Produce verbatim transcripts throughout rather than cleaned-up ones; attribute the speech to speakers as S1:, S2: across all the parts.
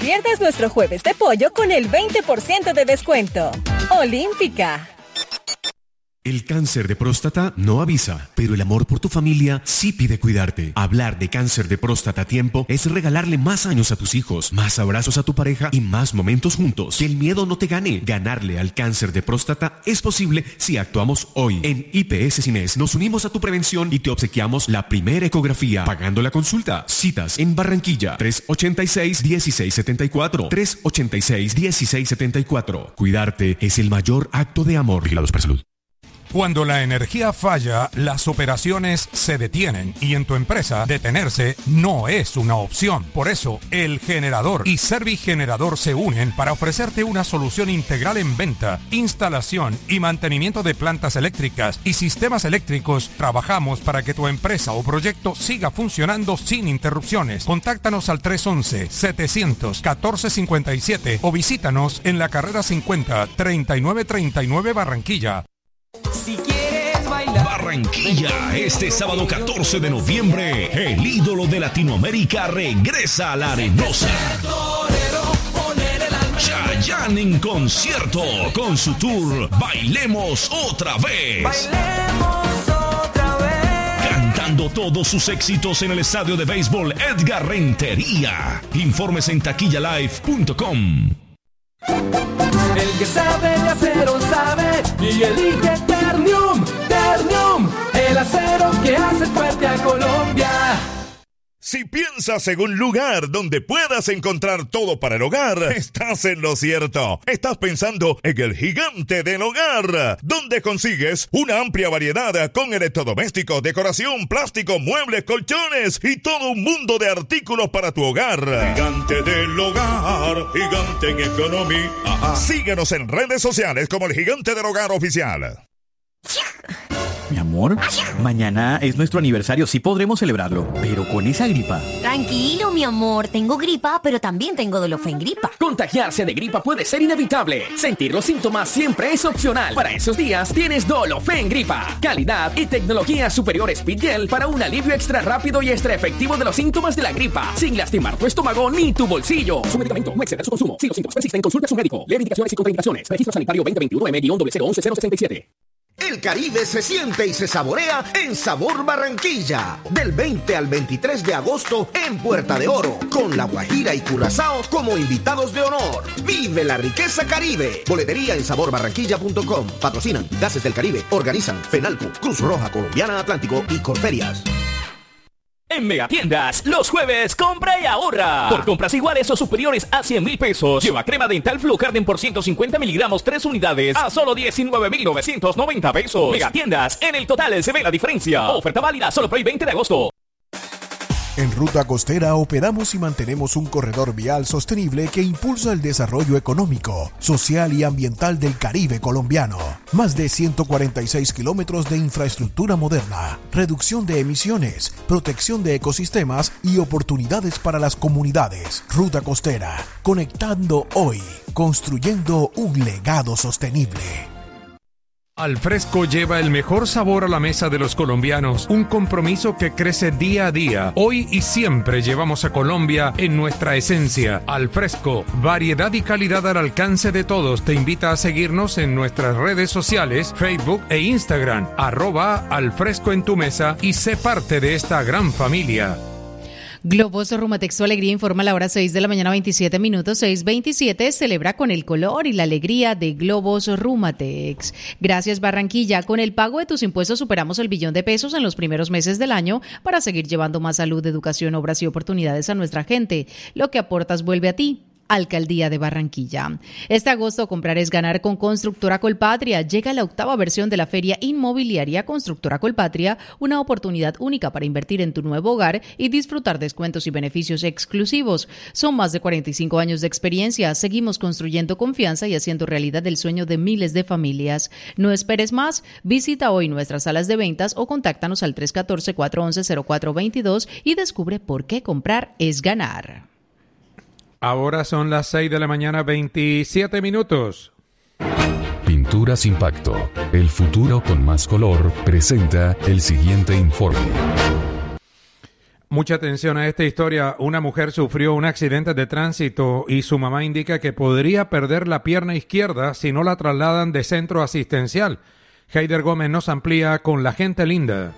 S1: pierdas nuestro jueves de pollo con el veinte por ciento de descuento. Olímpica.
S2: El cáncer de próstata no avisa, pero el amor por tu familia sí pide cuidarte. Hablar de cáncer de próstata a tiempo es regalarle más años a tus hijos, más abrazos a tu pareja y más momentos juntos. Que el miedo no te gane. Ganarle al cáncer de próstata es posible si actuamos hoy. En I P S Cines nos unimos a tu prevención y te obsequiamos la primera ecografía pagando la consulta. Citas en Barranquilla, tres ochenta y seis, dieciséis setenta y cuatro, tres ochenta y seis, dieciséis setenta y cuatro. Cuidarte es el mayor acto de amor. Vigilados por Salud.
S3: Cuando la energía falla, las operaciones se detienen y en tu empresa detenerse no es una opción. Por eso, El Generador y Servigenerador se unen para ofrecerte una solución integral en venta, instalación y mantenimiento de plantas eléctricas y sistemas eléctricos. Trabajamos para que tu empresa o proyecto siga funcionando sin interrupciones. Contáctanos al tres once, setecientos, catorce cincuenta y siete o visítanos en la carrera cincuenta, treinta y nueve treinta y nueve Barranquilla.
S4: Si quieres bailar
S5: Barranquilla, este sábado catorce de noviembre, el ídolo de Latinoamérica regresa a la Arenosa. Chayanne en concierto con su tour Bailemos Otra Vez.
S4: Bailemos otra vez.
S5: Cantando todos sus éxitos en el estadio de béisbol Edgar Rentería. Informes en taquilla live punto com.
S4: El que sabe de acero sabe y elige Ternium, Ternium, el acero que hace fuerte a Colombia.
S6: Si piensas en un lugar donde puedas encontrar todo para el hogar, estás en lo cierto. Estás pensando en el Gigante del Hogar, donde consigues una amplia variedad con electrodomésticos, decoración, plástico, muebles, colchones y todo un mundo de artículos para tu hogar. Gigante del Hogar, gigante en economía. Ajá. Síguenos en redes sociales como el Gigante del Hogar Oficial.
S7: Mi amor, mañana es nuestro aniversario, sí podremos celebrarlo, pero con esa gripa.
S8: Tranquilo, mi amor, tengo gripa, pero también tengo Dolofengripa.
S9: Contagiarse de gripa puede ser inevitable. Sentir los síntomas siempre es opcional. Para esos días tienes Dolofengripa. Calidad y tecnología superior Speedgel para un alivio extra rápido y extra efectivo de los síntomas de la gripa, sin lastimar tu estómago ni tu bolsillo. Su medicamento no exceda su consumo. Si los síntomas persisten, consulta a su médico. Lee indicaciones y contraindicaciones. Registro sanitario veinte veintiuno M cero cero once cero sesenta y siete.
S10: El Caribe se siente y se saborea en Sabor Barranquilla. Del veinte al veintitrés de agosto en Puerta de Oro, con La Guajira y Curazao como invitados de honor. Vive la riqueza Caribe. Boletería en sabor barranquilla punto com. Patrocinan Gases del Caribe. Organizan Fenalco, Cruz Roja Colombiana Atlántico y Corferias.
S9: En Megatiendas, los jueves, compra y ahorra. Por compras iguales o superiores a cien mil pesos, lleva crema dental Flucarden por ciento cincuenta miligramos, tres unidades, a solo diecinueve mil novecientos noventa pesos. Megatiendas, en el total se ve la diferencia. Oferta válida solo por el veinte de agosto.
S11: En Ruta Costera operamos y mantenemos un corredor vial sostenible que impulsa el desarrollo económico, social y ambiental del Caribe colombiano. Más de ciento cuarenta y seis kilómetros de infraestructura moderna, reducción de emisiones, protección de ecosistemas y oportunidades para las comunidades. Ruta Costera, conectando hoy, construyendo un legado sostenible.
S3: Alfresco lleva el mejor sabor a la mesa de los colombianos, un compromiso que crece día a día. Hoy y siempre llevamos a Colombia en nuestra esencia. Alfresco, variedad y calidad al alcance de todos. Te invita a seguirnos en nuestras redes sociales, Facebook e Instagram, arroba Alfresco en tu mesa y sé parte de esta gran familia.
S12: Globos Rumatex, su alegría, informa a la hora seis de la mañana, veintisiete minutos, seis veintisiete, celebra con el color y la alegría de Globos Rumatex. Gracias, Barranquilla. Con el pago de tus impuestos superamos el billón de pesos en los primeros meses del año para seguir llevando más salud, educación, obras y oportunidades a nuestra gente. Lo que aportas vuelve a ti. Alcaldía de Barranquilla. Este agosto comprar es ganar con Constructora Colpatria. Llega la octava versión de la Feria Inmobiliaria Constructora Colpatria, una oportunidad única para invertir en tu nuevo hogar y disfrutar descuentos y beneficios exclusivos. Son más de cuarenta y cinco años de experiencia. Seguimos construyendo confianza y haciendo realidad el sueño de miles de familias. No esperes más. Visita hoy nuestras salas de ventas o contáctanos al tres uno cuatro, cuatro uno cero, cero cuatro dos dos y descubre por qué comprar es ganar.
S3: Ahora son las seis de la mañana, veintisiete minutos.
S13: Pinturas Impacto, el futuro con más color, presenta el siguiente informe.
S3: Mucha atención a esta historia. Una mujer sufrió un accidente de tránsito y su mamá indica que podría perder la pierna izquierda si no la trasladan de centro asistencial. Heider Gómez nos amplía con la gente linda.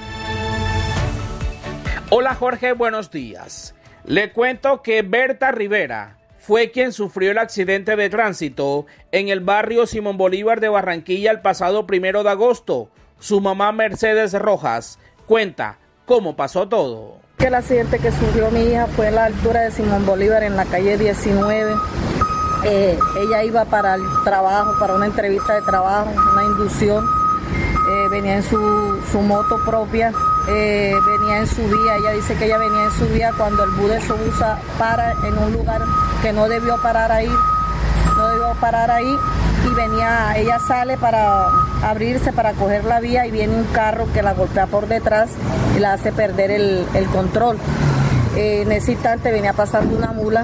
S14: Hola Jorge, buenos días. Le cuento que Berta Rivera fue quien sufrió el accidente de tránsito en el barrio Simón Bolívar de Barranquilla el pasado primero de agosto. Su mamá Mercedes Rojas cuenta cómo pasó todo.
S15: El accidente que sufrió mi hija fue en la altura de Simón Bolívar, en la calle diecinueve. Eh, ella iba para el trabajo, para una entrevista de trabajo, una inducción. Eh, venía en su, su moto propia, eh, venía en su vía. Ella dice que ella venía en su vía cuando el bus de Sobusa para en un lugar que no debió parar ahí, no debió parar ahí. Y venía, ella sale para abrirse, para coger la vía, y viene un carro que la golpea por detrás y la hace perder el, el control. Eh, en ese instante venía pasando una mula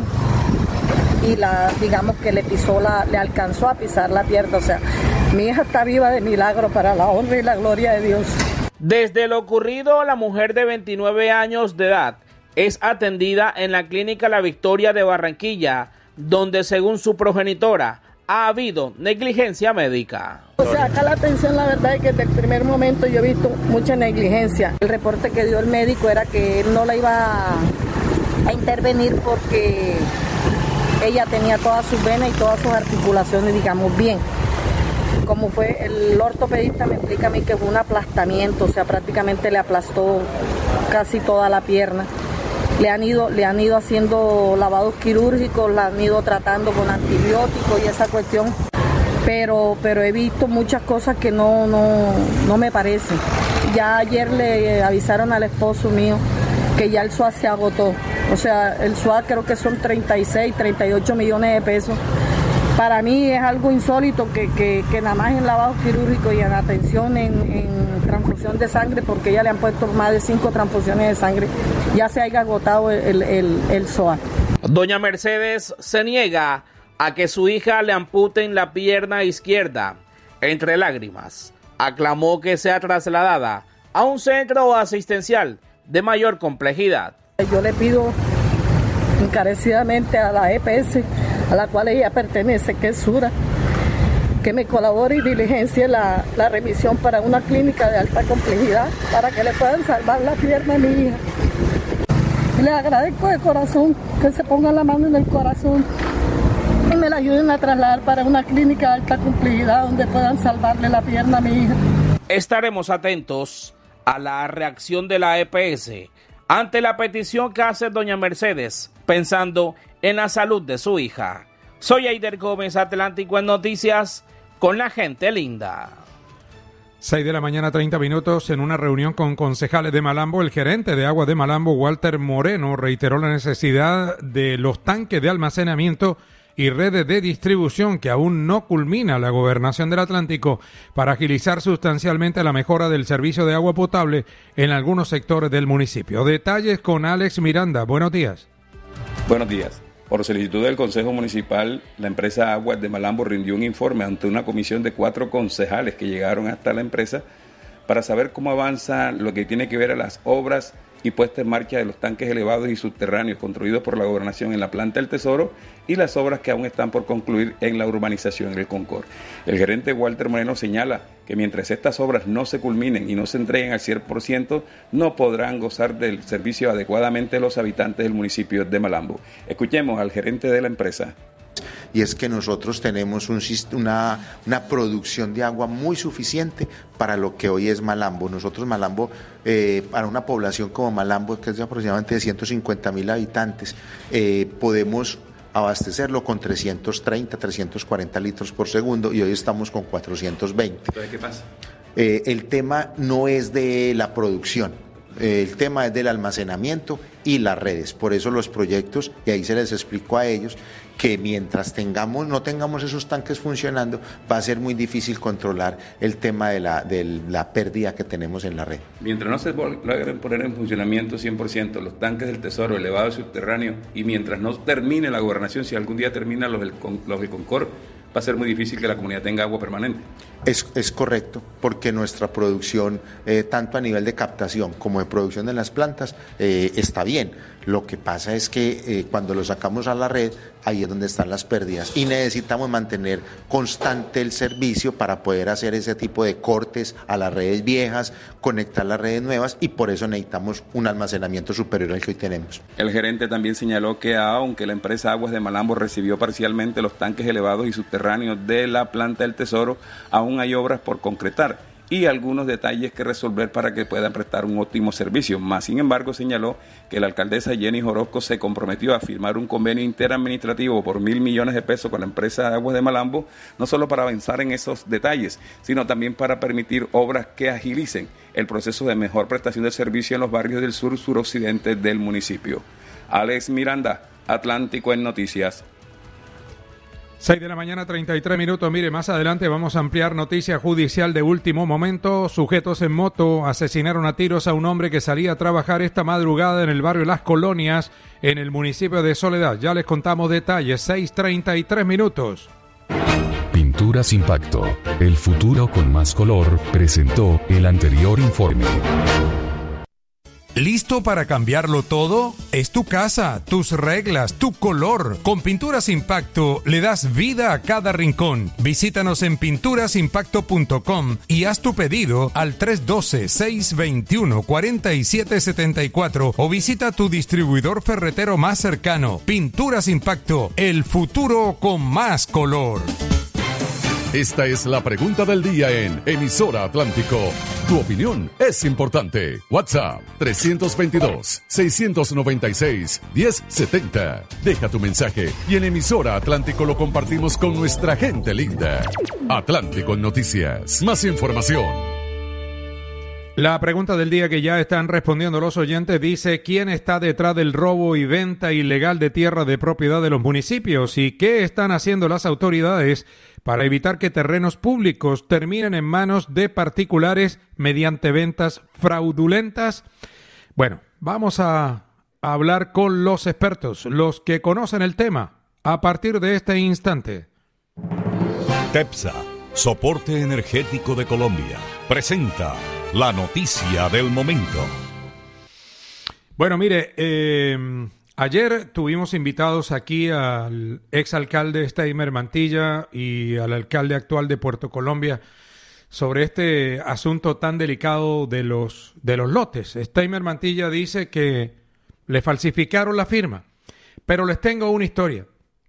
S15: y la, digamos que le pisó, la, le alcanzó a pisar la pierna. O sea, mi hija está viva de milagro, para la honra y la gloria de Dios.
S14: Desde lo ocurrido, la mujer de veintinueve años de edad es atendida en la clínica La Victoria de Barranquilla, donde según su progenitora, ha habido negligencia médica.
S15: O sea, acá la atención, la verdad es que desde el primer momento yo he visto mucha negligencia. El reporte que dio el médico era que él no la iba a, a intervenir porque ella tenía todas sus venas y todas sus articulaciones, digamos, bien. Como fue, el ortopedista me explica a mí que fue un aplastamiento, o sea, prácticamente le aplastó casi toda la pierna. Le han ido, le han ido haciendo lavados quirúrgicos, la han ido tratando con antibióticos y esa cuestión, pero, pero he visto muchas cosas que no, no, no me parecen. Ya ayer le avisaron al esposo mío que ya el S U A se agotó, o sea, el S U A creo que son treinta y seis, treinta y ocho millones de pesos. Para mí es algo insólito que, que, que nada más en lavado quirúrgico y en atención en, en transfusión de sangre, porque ya le han puesto más de cinco transfusiones de sangre, ya se haya agotado el, el, el S O A.
S14: Doña Mercedes se niega a que su hija le amputen la pierna izquierda. Entre lágrimas, aclamó que sea trasladada a un centro asistencial de mayor complejidad.
S15: Yo le pido encarecidamente a la E P S, a la cual ella pertenece, que es Sura, que me colabore y diligencie la, la remisión para una clínica de alta complejidad para que le puedan salvar la pierna a mi hija. Y le agradezco de corazón que se pongan la mano en el corazón y me la ayuden a trasladar para una clínica de alta complejidad donde puedan salvarle la pierna a mi hija.
S14: Estaremos atentos a la reacción de la E P S ante la petición que hace doña Mercedes, pensando en la salud de su hija. Soy Heider Gómez, Atlántico en Noticias, con la gente linda.
S3: seis de la mañana, treinta minutos. En una reunión con concejales de Malambo, el gerente de Agua de Malambo, Walter Moreno, reiteró la necesidad de los tanques de almacenamiento y redes de distribución que aún no culmina la Gobernación del Atlántico para agilizar sustancialmente la mejora del servicio de agua potable en algunos sectores del municipio. Detalles con Alex Miranda. Buenos días.
S16: Buenos días. Por solicitud del Consejo Municipal, la empresa Aguas de Malambo rindió un informe ante una comisión de cuatro concejales que llegaron hasta la empresa para saber cómo avanza lo que tiene que ver a las obras y puesta en marcha de los tanques elevados y subterráneos construidos por la Gobernación en la planta del Tesoro y las obras que aún están por concluir en la urbanización del Concord. El gerente Walter Moreno señala que mientras estas obras no se culminen y no se entreguen al cien por ciento, no podrán gozar del servicio adecuadamente los habitantes del municipio de Malambo. Escuchemos al gerente de la empresa.
S17: Y es que nosotros tenemos un, una, una producción de agua muy suficiente para lo que hoy es Malambo. Nosotros Malambo, eh, para una población como Malambo, que es de aproximadamente de ciento cincuenta mil habitantes, eh, podemos abastecerlo con trescientos treinta, trescientos cuarenta litros por segundo y hoy estamos con cuatrocientos veinte.
S16: Entonces, ¿qué pasa?
S17: Eh, el tema no es de la producción, eh, el tema es del almacenamiento y las redes. Por eso los proyectos, y ahí se les explicó a ellos, que mientras tengamos, no tengamos esos tanques funcionando, va a ser muy difícil controlar el tema de la, de la pérdida que tenemos en la red.
S16: Mientras no se logren poner en funcionamiento cien por ciento los tanques del Tesoro elevados y subterráneos, y mientras no termine la gobernación, si algún día termina los del, los del Concord, va a ser muy difícil que la comunidad tenga agua permanente.
S17: Es, es correcto, porque nuestra producción, eh, tanto a nivel de captación como de producción de las plantas, eh, está bien. Lo que pasa es que eh, cuando lo sacamos a la red, ahí es donde están las pérdidas y necesitamos mantener constante el servicio para poder hacer ese tipo de cortes a las redes viejas, conectar las redes nuevas, y por eso necesitamos un almacenamiento superior al que hoy tenemos.
S16: El gerente también señaló que aunque la empresa Aguas de Malambo recibió parcialmente los tanques elevados y subterráneos de la planta del Tesoro, aún hay obras por concretar y algunos detalles que resolver para que puedan prestar un óptimo servicio. Más sin embargo, señaló que la alcaldesa Jenny Orozco se comprometió a firmar un convenio interadministrativo por mil millones de pesos con la empresa Aguas de Malambo, no solo para avanzar en esos detalles, sino también para permitir obras que agilicen el proceso de mejor prestación de servicio en los barrios del sur suroccidente del municipio. Alex Miranda, Atlántico en Noticias.
S3: seis de la mañana, treinta y tres minutos. Mire, más adelante vamos a ampliar noticia judicial de último momento. Sujetos en moto asesinaron a tiros a un hombre que salía a trabajar esta madrugada en el barrio Las Colonias, en el municipio de Soledad. Ya les contamos detalles. seis treinta y tres minutos.
S13: Pinturas Impacto, el futuro con más color, presentó el anterior informe.
S3: ¿Listo para cambiarlo todo? Es tu casa, tus reglas, tu color. Con Pinturas Impacto le das vida a cada rincón. Visítanos en pinturas impacto punto com y haz tu pedido al tres uno dos, seis dos uno, cuatro siete siete cuatro o visita tu distribuidor ferretero más cercano. Pinturas Impacto, el futuro con más color.
S18: Esta es la pregunta del día en Emisora Atlántico. Tu opinión es importante. WhatsApp tres dos dos, seis nueve seis, uno cero siete cero. Deja tu mensaje y en Emisora Atlántico lo compartimos con nuestra gente linda. Atlántico en Noticias. Más información.
S3: La pregunta del día que ya están respondiendo los oyentes dice: ¿quién está detrás del robo y venta ilegal de tierra de propiedad de los municipios? ¿Y qué están haciendo las autoridades para evitar que terrenos públicos terminen en manos de particulares mediante ventas fraudulentas? Bueno, vamos a hablar con los expertos, los que conocen el tema, a partir de este instante.
S5: TEPSA, Soporte Energético de Colombia, presenta la noticia del momento.
S3: Bueno, mire, eh, ayer tuvimos invitados aquí al exalcalde Steimer Mantilla y al alcalde actual de Puerto Colombia sobre este asunto tan delicado de los, de los lotes. Steimer Mantilla dice que le falsificaron la firma, pero les tengo una historia.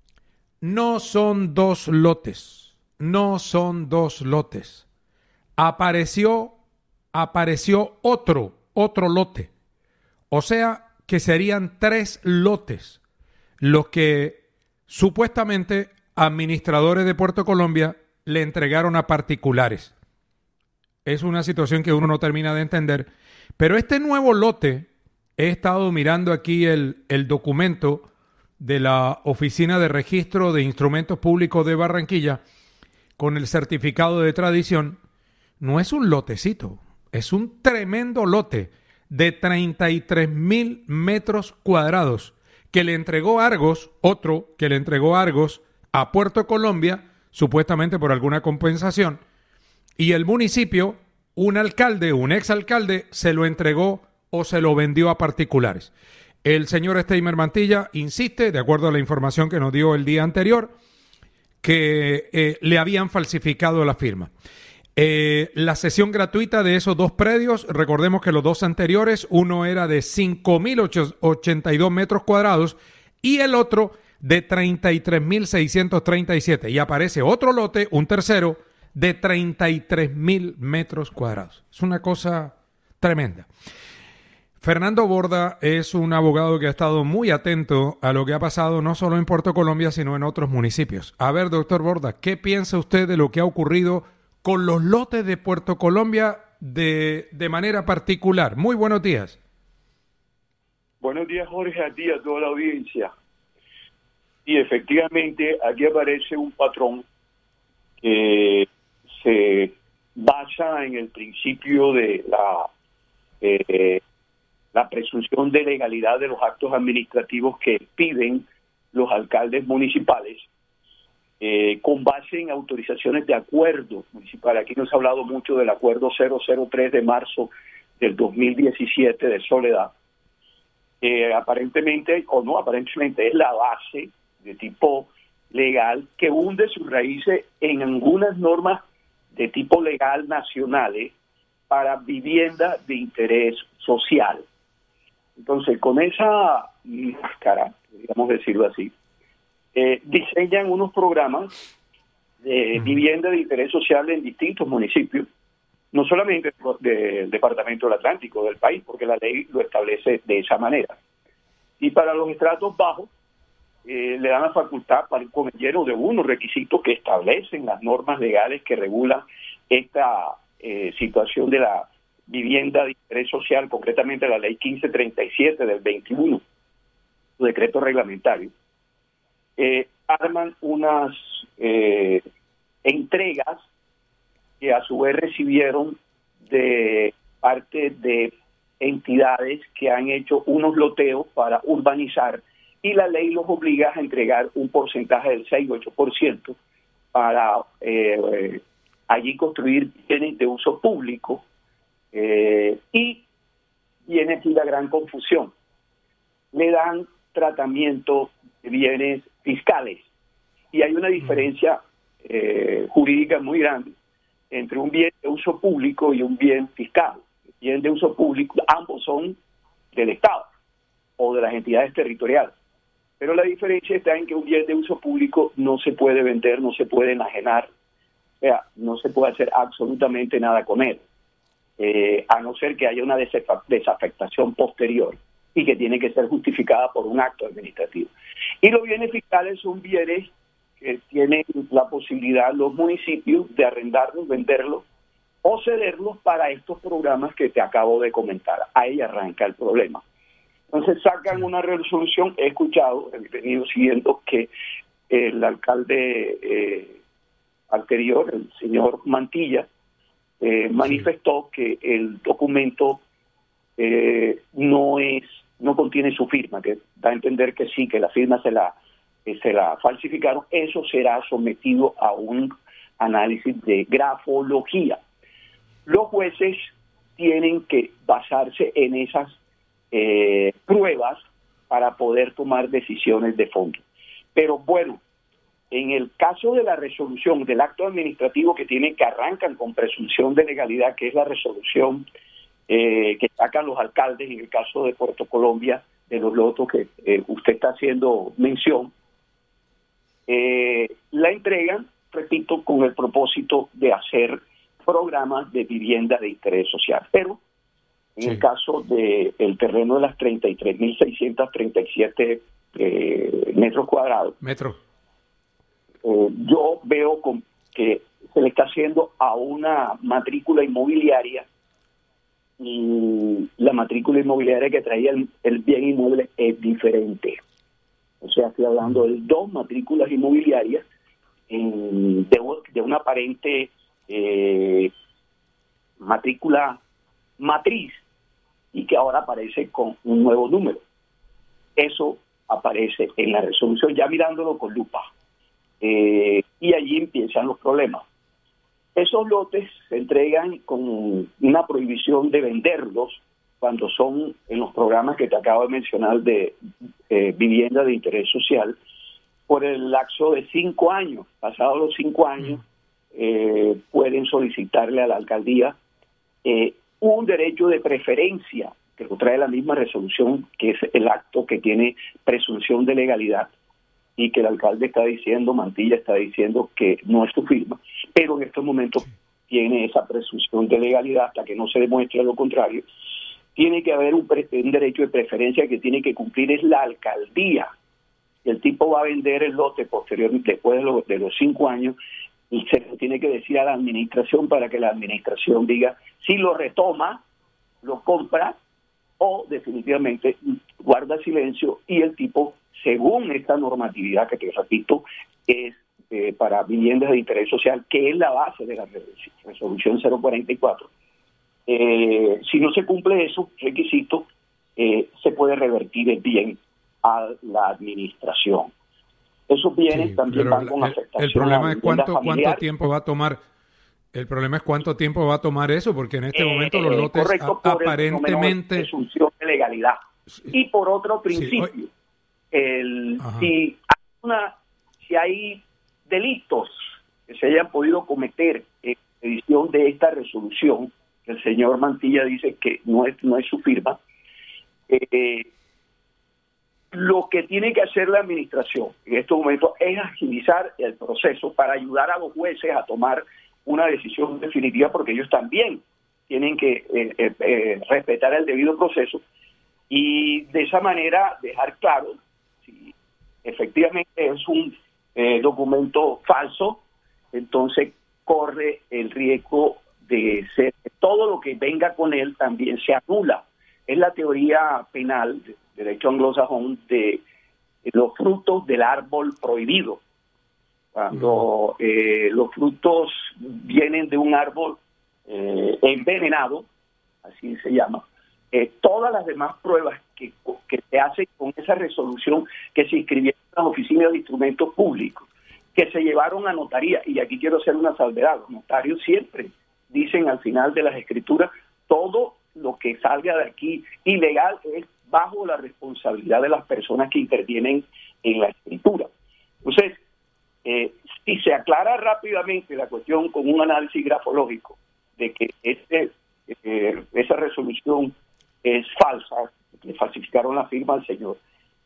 S3: No son dos lotes, no son dos lotes. Apareció apareció otro, otro lote. O sea, que serían tres lotes los que supuestamente administradores de Puerto Colombia le entregaron a particulares. Es una situación que uno no termina de entender. Pero este nuevo lote, he estado mirando aquí el, el documento de la Oficina de Registro de Instrumentos Públicos de Barranquilla con el certificado de tradición, no es un lotecito. Es un tremendo lote de treinta y tres mil metros cuadrados que le entregó Argos, otro que le entregó Argos a Puerto Colombia, supuestamente por alguna compensación, y el municipio, un alcalde, un exalcalde, se lo entregó o se lo vendió a particulares. El señor Steimer Mantilla insiste, de acuerdo a la información que nos dio el día anterior, que eh, le habían falsificado la firma. Eh, la cesión gratuita de esos dos predios, recordemos que los dos anteriores, uno era de cinco mil ochenta y dos metros cuadrados y el otro de treinta y tres mil seiscientos treinta y siete. Y aparece otro lote, un tercero, de treinta y tres mil metros cuadrados. Es una cosa tremenda. Fernando Borda es un abogado que ha estado muy atento a lo que ha pasado no solo en Puerto Colombia, sino en otros municipios. A ver, doctor Borda, ¿qué piensa usted de lo que ha ocurrido con los lotes de Puerto Colombia de, de manera particular? Muy buenos días.
S19: Buenos días, Jorge, a ti y a toda la audiencia. Y efectivamente, aquí aparece un patrón que se basa en el principio de la, eh, la presunción de legalidad de los actos administrativos que piden los alcaldes municipales eh, con base en autorizaciones de acuerdo municipal. Aquí nos ha hablado mucho del acuerdo cero cero tres de marzo del dos mil diecisiete de Soledad. Eh, aparentemente, o no aparentemente, es la base de tipo legal que hunde sus raíces en algunas normas de tipo legal nacionales para vivienda de interés social. Entonces, con esa máscara, digamos decirlo así, eh, diseñan unos programas de vivienda de interés social en distintos municipios, no solamente del Departamento del Atlántico, del país, porque la ley lo establece de esa manera. Y para los estratos bajos, eh, le dan la facultad para el lleno de unos requisitos que establecen las normas legales que regulan esta eh, situación de la vivienda de interés social, concretamente la ley quince treinta y siete del veintiuno, su decreto reglamentario. Eh, arman unas eh, entregas que a su vez recibieron de parte de entidades que han hecho unos loteos para urbanizar, y la ley los obliga a entregar un porcentaje del seis u ocho por ciento para eh, eh, allí construir bienes de uso público, eh, y viene aquí la gran confusión. Le dan tratamiento de bienes fiscales y hay una diferencia eh, jurídica muy grande entre un bien de uso público y un bien fiscal. Bien de uso público, ambos son del Estado o de las entidades territoriales, pero la diferencia está en que un bien de uso público no se puede vender, no se puede enajenar, o sea, no se puede hacer absolutamente nada con él, eh, a no ser que haya una desafectación posterior y que tiene que ser justificada por un acto administrativo. Y los bienes fiscales son bienes que tienen la posibilidad los municipios de arrendarlos, venderlos o cederlos para estos programas que te acabo de comentar. Ahí arranca el problema. Entonces sacan una resolución. He escuchado, he venido siguiendo que el alcalde eh, anterior, el señor Mantilla, eh, manifestó que el documento eh, no es, no contiene su firma, que da a entender que sí, que la firma se la, eh, se la falsificaron. Eso será sometido a un análisis de grafología. Los jueces tienen que basarse en esas eh, pruebas para poder tomar decisiones de fondo. Pero bueno, en el caso de la resolución del acto administrativo que tienen, que arrancan con presunción de legalidad, que es la resolución eh, que sacan los alcaldes, en el caso de Puerto Colombia, de los lotos que eh, usted está haciendo mención, eh, la entregan, repito, con el propósito de hacer programas de vivienda de interés social. Pero en sí. el caso del de terreno de las treinta y tres mil seiscientos treinta y siete eh, metros cuadrados,
S20: Metro.
S19: Eh, yo veo con, que se le está haciendo a una matrícula inmobiliaria, y la matrícula inmobiliaria que traía el, el bien inmueble es diferente. O sea, estoy hablando de dos matrículas inmobiliarias en, de, de una aparente Eh, matrícula matriz, y que ahora aparece con un nuevo número. Eso aparece en la resolución, ya mirándolo con lupa, eh, y allí empiezan los problemas. Esos lotes se entregan con una prohibición de venderlos cuando son en los programas que te acabo de mencionar de eh, vivienda de interés social, por el lapso de cinco años. Pasados los cinco años, Eh, pueden solicitarle a la alcaldía eh, un derecho de preferencia, que lo trae la misma resolución, que es el acto que tiene presunción de legalidad, y que el alcalde está diciendo, Mantilla está diciendo que no es su firma, pero en estos momentos tiene esa presunción de legalidad hasta que no se demuestre lo contrario. Tiene que haber un, pre un derecho de preferencia que tiene que cumplir es la alcaldía. El tipo va a vender el lote posteriormente, después de, lo, de los cinco años, y se lo tiene que decir a la administración para que la administración diga si lo retoma, lo compra, o definitivamente guarda silencio, y el tipo, según esta normatividad que te repito, es eh, para viviendas de interés social, que es la base de la resolución cero cuarenta y cuatro. Eh, si no se cumple esos requisitos, eh, se puede revertir el bien a la administración.
S20: esos bienes
S3: Sí,
S20: también van con
S3: el,
S20: afectación.
S3: el problema
S20: a la
S3: es
S20: vivienda
S3: cuánto, cuánto
S20: familiar.
S3: tiempo va a tomar. El problema es cuánto tiempo va a tomar eso, porque en este
S20: Eh,
S3: momento los
S20: eh,
S3: lotes
S20: correcto,
S3: a,
S20: por el fenómeno
S3: aparentemente...
S20: de presunción de legalidad. Y por otro principio,
S3: Sí,
S20: el,
S3: Ajá.
S20: si, hay una, si hay delitos que se hayan podido cometer en edición de esta resolución, que el señor Mantilla dice que no es, no es su firma, eh, lo que tiene que hacer la administración en estos momentos es agilizar el proceso para ayudar a los jueces a tomar una decisión definitiva, porque ellos también tienen que eh, eh, eh, respetar el debido proceso y de esa manera dejar claro si efectivamente es un eh, documento falso, entonces corre el riesgo de ser que todo lo que venga con él también se anula. Es la teoría penal de derecho anglosajón de los frutos del árbol prohibido. Cuando eh, los frutos vienen de un árbol eh, envenenado, así se llama, eh, todas las demás pruebas que, que se hacen con esa resolución que se inscribieron en las oficinas de instrumentos públicos, que se llevaron a notaría, y aquí quiero hacer una salvedad, los notarios siempre dicen al final de las escrituras, todo lo que salga de aquí ilegal es bajo la responsabilidad de las personas que intervienen en la escritura. Entonces, eh, si se aclara rápidamente la cuestión con un análisis grafológico de que este, eh, esa resolución es falsa, le falsificaron la firma al señor.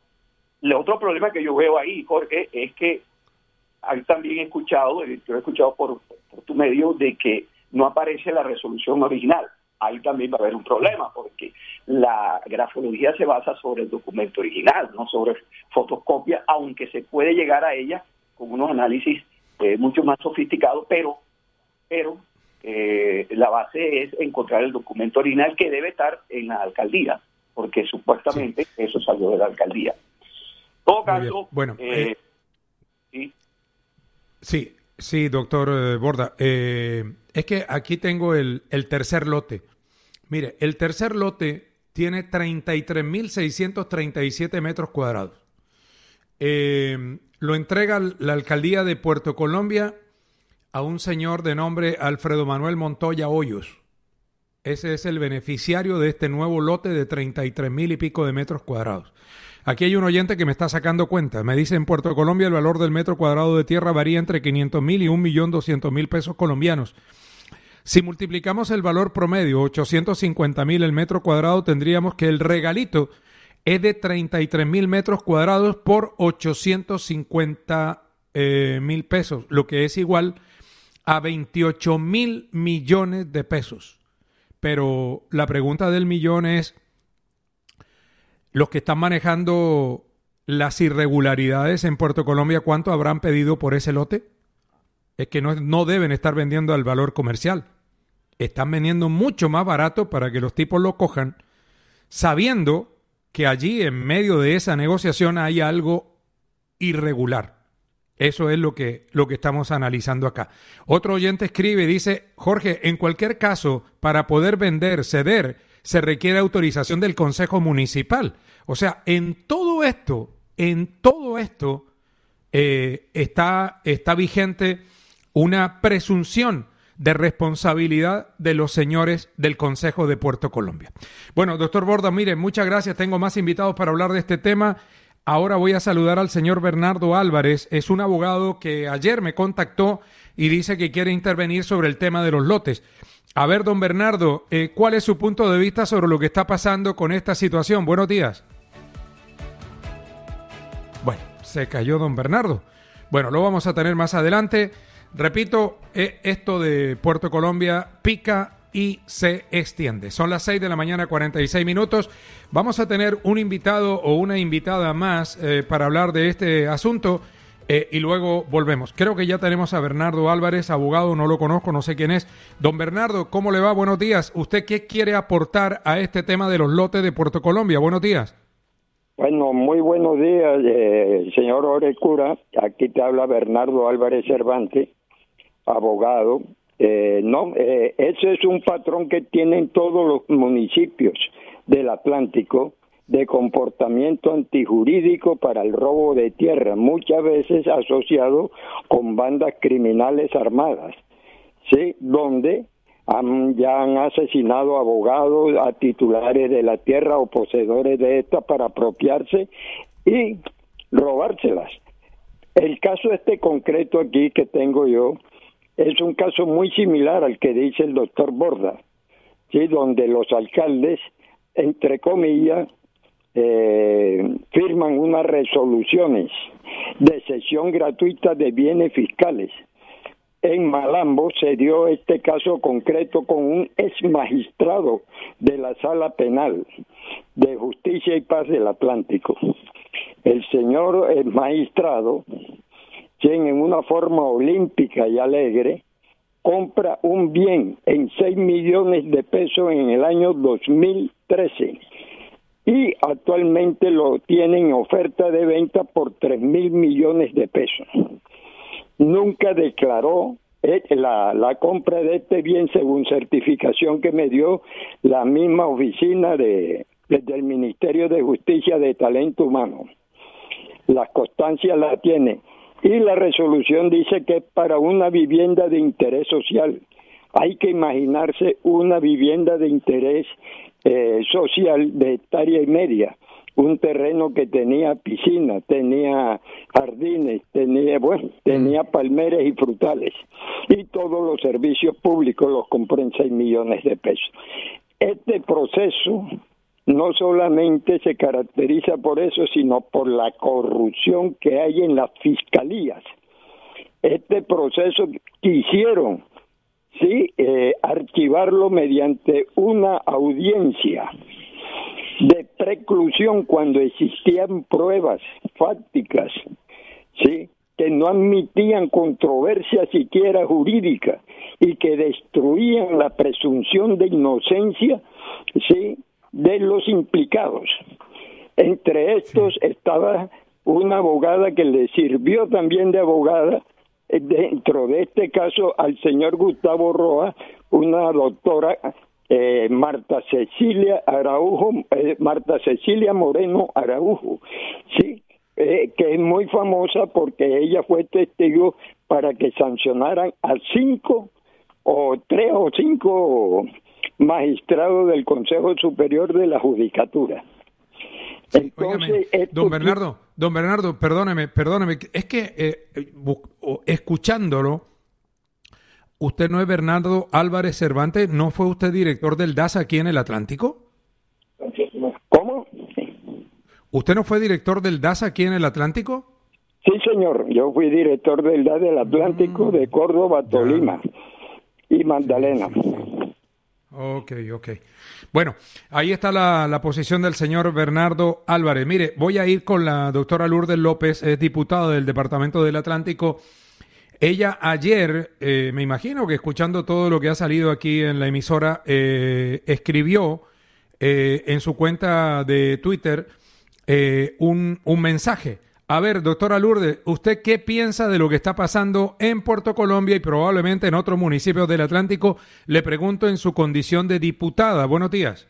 S20: El otro problema que yo veo ahí, Jorge, es que hay también he escuchado, yo he escuchado por, por tu medio, de que no aparece la resolución original. Ahí también va a haber un problema, porque la grafología se basa sobre el documento original, no sobre fotocopia, aunque se puede llegar a ella con unos análisis eh, mucho más sofisticados, pero, pero eh, la base es encontrar el documento original, que debe estar en la alcaldía, porque supuestamente sí. Eso salió de la alcaldía. En todo caso,
S3: bueno,
S20: eh,
S3: eh,
S20: sí.
S3: sí, sí, doctor eh, Borda, eh, es que aquí tengo el, el tercer lote. Mire, el tercer lote tiene treinta y tres mil seiscientos treinta y siete metros cuadrados. Eh, lo entrega la alcaldía de Puerto Colombia a un señor de nombre Alfredo Manuel Montoya Hoyos. Ese es el beneficiario de este nuevo lote de treinta y tres mil y pico de metros cuadrados. Aquí hay un oyente que me está sacando cuenta. Me dice, en Puerto Colombia el valor del metro cuadrado de tierra varía entre quinientos mil y un millón doscientos mil pesos colombianos. Si multiplicamos el valor promedio, ochocientos cincuenta mil el metro cuadrado, tendríamos que el regalito es de treinta y tres mil metros cuadrados por ochocientos cincuenta eh, mil pesos, lo que es igual a veintiocho mil millones de pesos. Pero la pregunta del millón es, los que están manejando las irregularidades en Puerto Colombia, ¿cuánto habrán pedido por ese lote? Es que no, no deben estar vendiendo al valor comercial. Están vendiendo mucho más barato para que los tipos lo cojan, sabiendo que allí en medio de esa negociación hay algo irregular. Eso es lo que, lo que estamos analizando acá. Otro oyente escribe y dice, Jorge, en cualquier caso, para poder vender, ceder, se requiere autorización del Consejo Municipal. O sea, en todo esto, en todo esto, eh, está, está vigente una presunción de responsabilidad de los señores del Consejo de Puerto Colombia. Bueno, doctor Borda, mire, muchas gracias. Tengo más invitados para hablar de este tema. Ahora voy a saludar al señor Bernardo Álvarez. Es un abogado que ayer me contactó y dice que quiere intervenir sobre el tema de los lotes. A ver, don Bernardo, eh, ¿cuál es su punto de vista sobre lo que está pasando con esta situación? Buenos días. Bueno, se cayó don Bernardo. Bueno, lo vamos a tener más adelante. Repito, eh, esto de Puerto Colombia pica y se extiende. Son las seis de la mañana, cuarenta y seis minutos. Vamos a tener un invitado o una invitada más eh, para hablar de este asunto eh, y luego volvemos. Creo que ya tenemos a Bernardo Álvarez, abogado, no lo conozco, no sé quién es. Don Bernardo, ¿cómo le va? Buenos días. ¿Usted qué quiere aportar a este tema de los lotes de Puerto Colombia? Buenos días.
S21: Bueno, muy buenos días, eh, señor Orecura. Aquí te habla Bernardo Álvarez Cervantes, abogado. Eh, no, eh, ese es un patrón que tienen todos los municipios del Atlántico, de comportamiento antijurídico para el robo de tierra, muchas veces asociado con bandas criminales armadas, ¿sí? Donde han, ya han asesinado abogados, a titulares de la tierra o poseedores de esta para apropiarse y robárselas. El caso este concreto aquí que tengo yo es un caso muy similar al que dice el doctor Borda, ¿sí? Donde los alcaldes, entre comillas, eh, firman unas resoluciones de cesión gratuita de bienes fiscales. En Malambo se dio este caso concreto con un ex magistrado de la Sala Penal de Justicia y Paz del Atlántico. El señor el magistrado, quien en una forma olímpica y alegre, compra un bien en seis millones de pesos en el año dos mil trece y actualmente lo tiene en oferta de venta por tres mil millones de pesos. Nunca declaró eh, la, la compra de este bien según certificación que me dio la misma oficina de, de del Ministerio de Justicia de Talento Humano. Las constancias las tiene y la resolución dice que es para una vivienda de interés social. Hay que imaginarse una vivienda de interés eh, social de hectárea y media, un terreno que tenía piscina, tenía jardines, tenía bueno, tenía palmeras y frutales y todos los servicios públicos los compró en seis millones de pesos. Este proceso no solamente se caracteriza por eso, sino por la corrupción que hay en las fiscalías. Este proceso quisieron, sí, eh, archivarlo mediante una audiencia de preclusión cuando existían pruebas fácticas, sí, que no admitían controversia siquiera jurídica y que destruían la presunción de inocencia, sí, de los implicados. Entre estos estaba una abogada que le sirvió también de abogada dentro de este caso al señor Gustavo Roa, una doctora eh, Marta Cecilia Araujo, eh, Marta Cecilia Moreno Araujo, sí, eh, que es muy famosa porque ella fue testigo para que sancionaran a cinco o tres o cinco magistrado del Consejo Superior de la Judicatura.
S3: Sí, Entonces, óigame, don Bernardo, don Bernardo, perdóneme, perdóneme, es que eh, escuchándolo, ¿usted no es Bernardo Álvarez Cervantes? ¿No fue usted director del D A S aquí en el Atlántico?
S21: ¿Cómo?
S3: ¿Usted no fue director del D A S aquí en el Atlántico?
S21: Sí, señor, yo fui director del D A S del Atlántico, mm, de Córdoba, Tolima ya. y Magdalena. Sí, sí, sí.
S3: Ok, ok. Bueno, ahí está la, la posición del señor Bernardo Álvarez. Mire, voy a ir con la doctora Lourdes López, es diputada del Departamento del Atlántico. Ella ayer, eh, me imagino que escuchando todo lo que ha salido aquí en la emisora, eh, escribió eh, en su cuenta de Twitter eh, un, un mensaje. A ver, doctora Lourdes, ¿usted qué piensa de lo que está pasando en Puerto Colombia y probablemente en otros municipios del Atlántico? Le pregunto en su condición de diputada. Buenos días.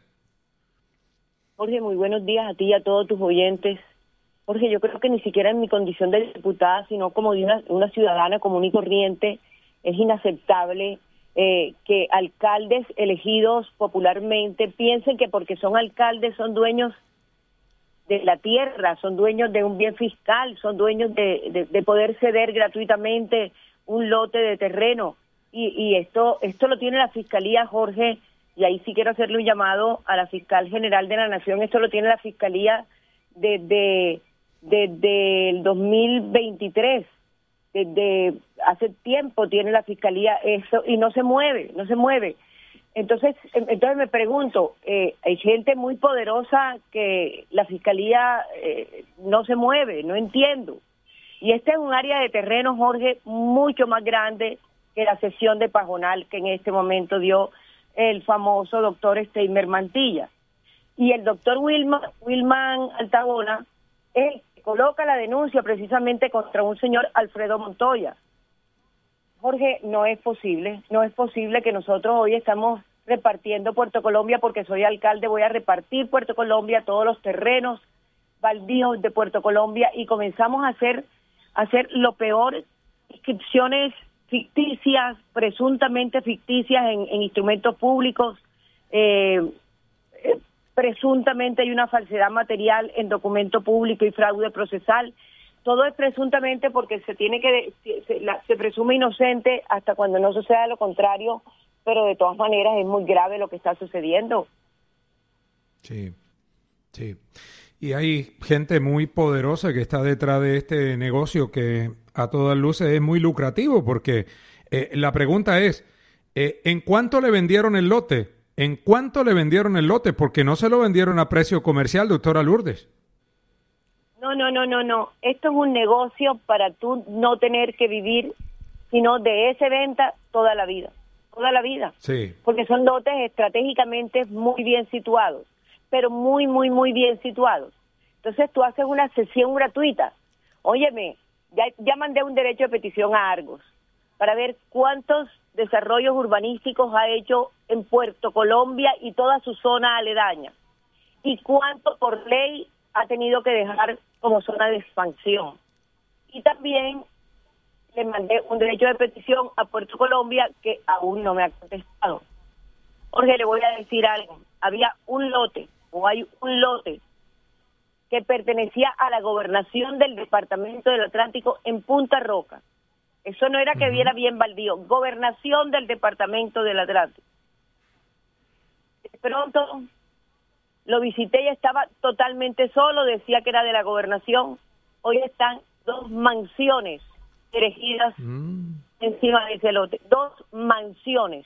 S1: Jorge, muy buenos días a ti y a todos tus oyentes. Jorge, yo creo que ni siquiera en mi condición de diputada, sino como de una, una ciudadana común y corriente, es inaceptable eh, que alcaldes elegidos popularmente piensen que porque son alcaldes son dueños de la tierra, son dueños de un bien fiscal, son dueños de, de, de poder ceder gratuitamente un lote de terreno. Y, y esto esto lo tiene la Fiscalía, Jorge, y ahí sí quiero hacerle un llamado a la Fiscal General de la Nación. Esto lo tiene la Fiscalía desde, desde el dos mil veintitrés, desde hace tiempo tiene la Fiscalía eso y no se mueve, no se mueve. Entonces, entonces me pregunto, eh, hay gente muy poderosa que la Fiscalía eh, no se mueve, no entiendo. Y este es un área de terreno, Jorge, mucho más grande que la cesión de Pajonal que en este momento dio el famoso doctor Steimer Mantilla. Y el doctor Wilman, Wilman Altagona, él coloca la denuncia precisamente contra un señor Alfredo Montoya. Jorge, no es posible, no es posible que nosotros hoy estamos repartiendo Puerto Colombia, porque soy alcalde, voy a repartir Puerto Colombia, todos los terrenos baldíos de Puerto Colombia, y comenzamos a hacer, a hacer lo peor, inscripciones ficticias, presuntamente ficticias en, en instrumentos públicos, eh, eh, presuntamente hay una falsedad material en documento público y fraude procesal. Todo es presuntamente porque se tiene que se, se, la, se presume inocente hasta cuando no suceda lo contrario, pero de todas maneras es muy grave lo que está sucediendo.
S3: Sí, sí. Y hay gente muy poderosa que está detrás de este negocio que a todas luces es muy lucrativo, porque eh, la pregunta es, eh, ¿en cuánto le vendieron el lote? ¿En cuánto le vendieron el lote? Porque no se lo vendieron a precio comercial, doctora Lourdes.
S1: No, no, no, no, no. Esto es un negocio para tú no tener que vivir, sino de esa venta toda la vida, toda la vida.
S3: Sí.
S1: Porque son lotes estratégicamente muy bien situados, pero muy, muy, muy bien situados. Entonces tú haces una sesión gratuita. Óyeme, ya, ya mandé un derecho de petición a Argos para ver cuántos desarrollos urbanísticos ha hecho en Puerto Colombia y toda su zona aledaña, y cuánto por ley ha tenido que dejar como zona de expansión. Y también le mandé un derecho de petición a Puerto Colombia que aún no me ha contestado. Jorge, le voy a decir algo. Había un lote, o hay un lote, que pertenecía a la gobernación del Departamento del Atlántico en Punta Roca. Eso no era que viera bien baldío, gobernación del Departamento del Atlántico. De pronto lo visité y estaba totalmente solo, decía que era de la gobernación. Hoy están dos mansiones erigidas mm. encima de ese lote, dos mansiones.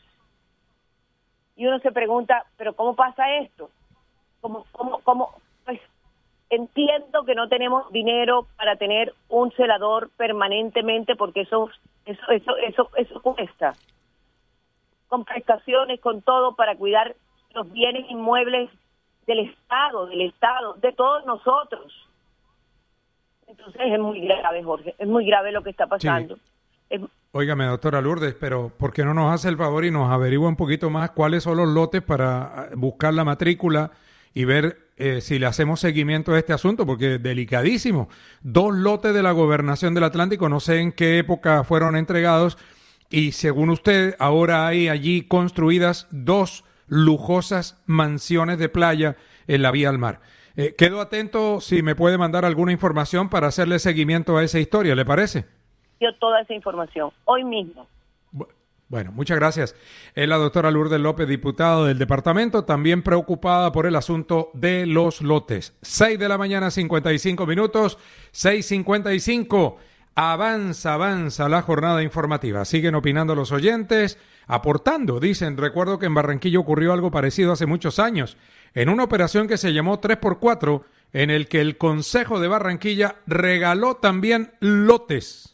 S1: Y uno se pregunta, ¿pero cómo pasa esto? ¿Cómo, cómo, cómo? Pues entiendo que no tenemos dinero para tener un celador permanentemente, porque eso eso eso eso eso cuesta, con prestaciones, con todo, para cuidar los bienes inmuebles del Estado, del Estado, de todos nosotros. Entonces es muy grave, Jorge, es muy grave lo que está pasando. Sí. Es...
S3: Óigame, doctora Lourdes, pero ¿por qué no nos hace el favor y nos averigua un poquito más cuáles son los lotes para buscar la matrícula y ver eh, si le hacemos seguimiento a este asunto? Porque es delicadísimo. Dos lotes de la Gobernación del Atlántico, no sé en qué época fueron entregados, y según usted, ahora hay allí construidas dos lujosas mansiones de playa en la vía al mar. Eh, quedo atento si me puede mandar alguna información para hacerle seguimiento a esa historia, ¿le parece?
S1: Yo toda esa información, hoy mismo.
S3: Bueno, muchas gracias. Es la doctora Lourdes López, diputada del departamento, también preocupada por el asunto de los lotes. seis de la mañana, cincuenta y cinco minutos, seis cincuenta y cinco. Avanza, avanza la jornada informativa. Siguen opinando los oyentes, aportando. Dicen, recuerdo que en Barranquilla ocurrió algo parecido hace muchos años, en una operación que se llamó tres por cuatro, en el que el Consejo de Barranquilla regaló también lotes.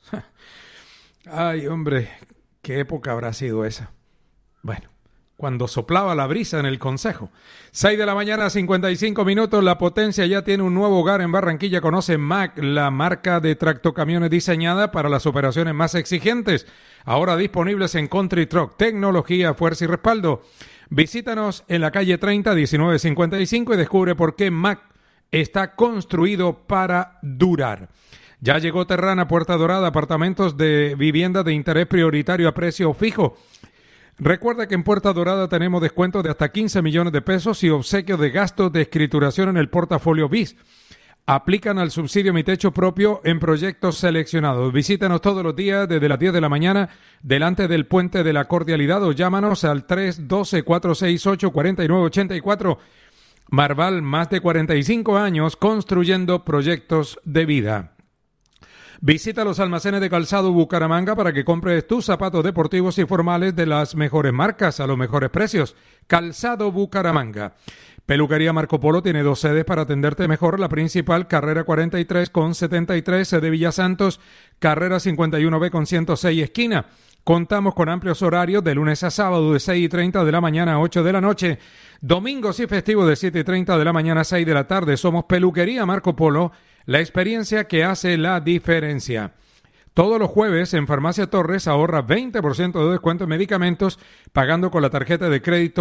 S3: Ay, hombre, ¿qué época habrá sido esa? Bueno, cuando soplaba la brisa en el Consejo. seis de la mañana, cincuenta y cinco minutos. La Potencia ya tiene un nuevo hogar en Barranquilla. Conoce M A C, la marca de tractocamiones diseñada para las operaciones más exigentes. Ahora disponibles en Country Truck. Tecnología, fuerza y respaldo. Visítanos en la calle treinta, diecinueve cincuenta y cinco y descubre por qué M A C está construido para durar. Ya llegó Terrana, Puerta Dorada, apartamentos de vivienda de interés prioritario a precio fijo. Recuerda que en Puerta Dorada tenemos descuentos de hasta quince millones de pesos y obsequios de gastos de escrituración en el portafolio B I S. Aplican al subsidio Mi Techo Propio en proyectos seleccionados. Visítanos todos los días desde las diez de la mañana delante del Puente de la Cordialidad o llámanos al tres uno dos, cuatro seis ocho, cuatro nueve ocho cuatro. Marval, más de cuarenta y cinco años construyendo proyectos de vida. Visita los almacenes de calzado Bucaramanga para que compres tus zapatos deportivos y formales de las mejores marcas a los mejores precios. Calzado Bucaramanga. Peluquería Marco Polo tiene dos sedes para atenderte mejor. La principal, carrera cuarenta y tres con setenta y tres, sede Villa Santos, carrera cincuenta y uno B con ciento seis, esquina. Contamos con amplios horarios de lunes a sábado de seis y treinta de la mañana a ocho de la noche. Domingos y festivos de siete y treinta de la mañana a seis de la tarde. Somos Peluquería Marco Polo, la experiencia que hace la diferencia. Todos los jueves en Farmacia Torres ahorra veinte por ciento de descuento en medicamentos pagando con la tarjeta de crédito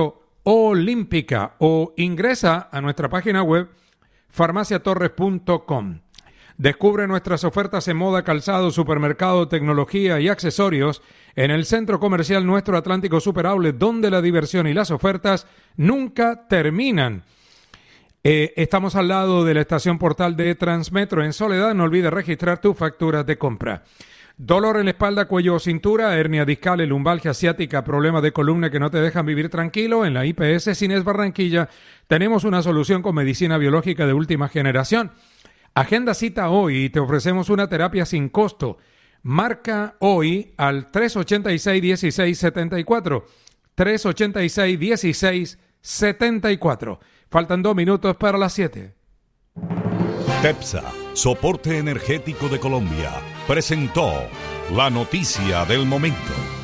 S3: olímpica o ingresa a nuestra página web farmacia torres punto com. Descubre nuestras ofertas en moda, calzado, supermercado, tecnología y accesorios en el centro comercial Nuestro Atlántico Super Outlet, donde la diversión y las ofertas nunca terminan. Eh, estamos al lado de la estación portal de Transmetro en Soledad. No olvides registrar tus facturas de compra. Dolor en la espalda, cuello o cintura, hernia discal, lumbalgia asiática, problemas de columna que no te dejan vivir tranquilo. En la I P S Cines Barranquilla tenemos una solución con medicina biológica de última generación. Agenda cita hoy y te ofrecemos una terapia sin costo. Marca hoy al tres ochenta y seis, dieciséis setenta y cuatro. tres ochenta y seis, dieciséis setenta y cuatro. Faltan dos minutos para las siete.
S5: TEPSA, Soporte Energético de Colombia, presentó la noticia del momento.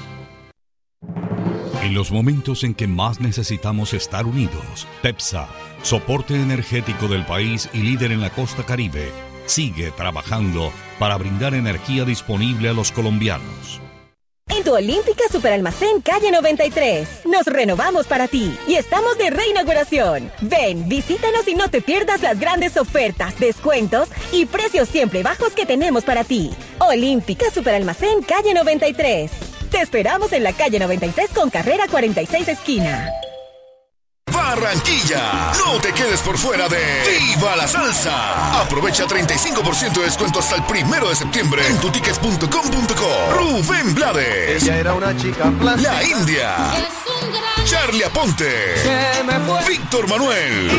S5: En los momentos en que más necesitamos estar unidos, TEPSA, Soporte Energético del país y líder en la costa Caribe, sigue trabajando para brindar energía disponible a los colombianos.
S2: En tu Olímpica Superalmacén Calle noventa y tres, nos renovamos para ti y estamos de reinauguración. Ven, visítanos y no te pierdas las grandes ofertas, descuentos y precios siempre bajos que tenemos para ti. Olímpica Superalmacén Calle noventa y tres. Te esperamos en la calle noventa y tres con carrera cuarenta y seis esquina.
S22: Barranquilla, no te quedes por fuera de ¡Viva la Salsa! Aprovecha treinta y cinco por ciento de descuento hasta el primero de septiembre en tutickets punto com punto co. Rubén Blades, ella era una chica plástica. La India, Charlie Aponte, Víctor Manuel,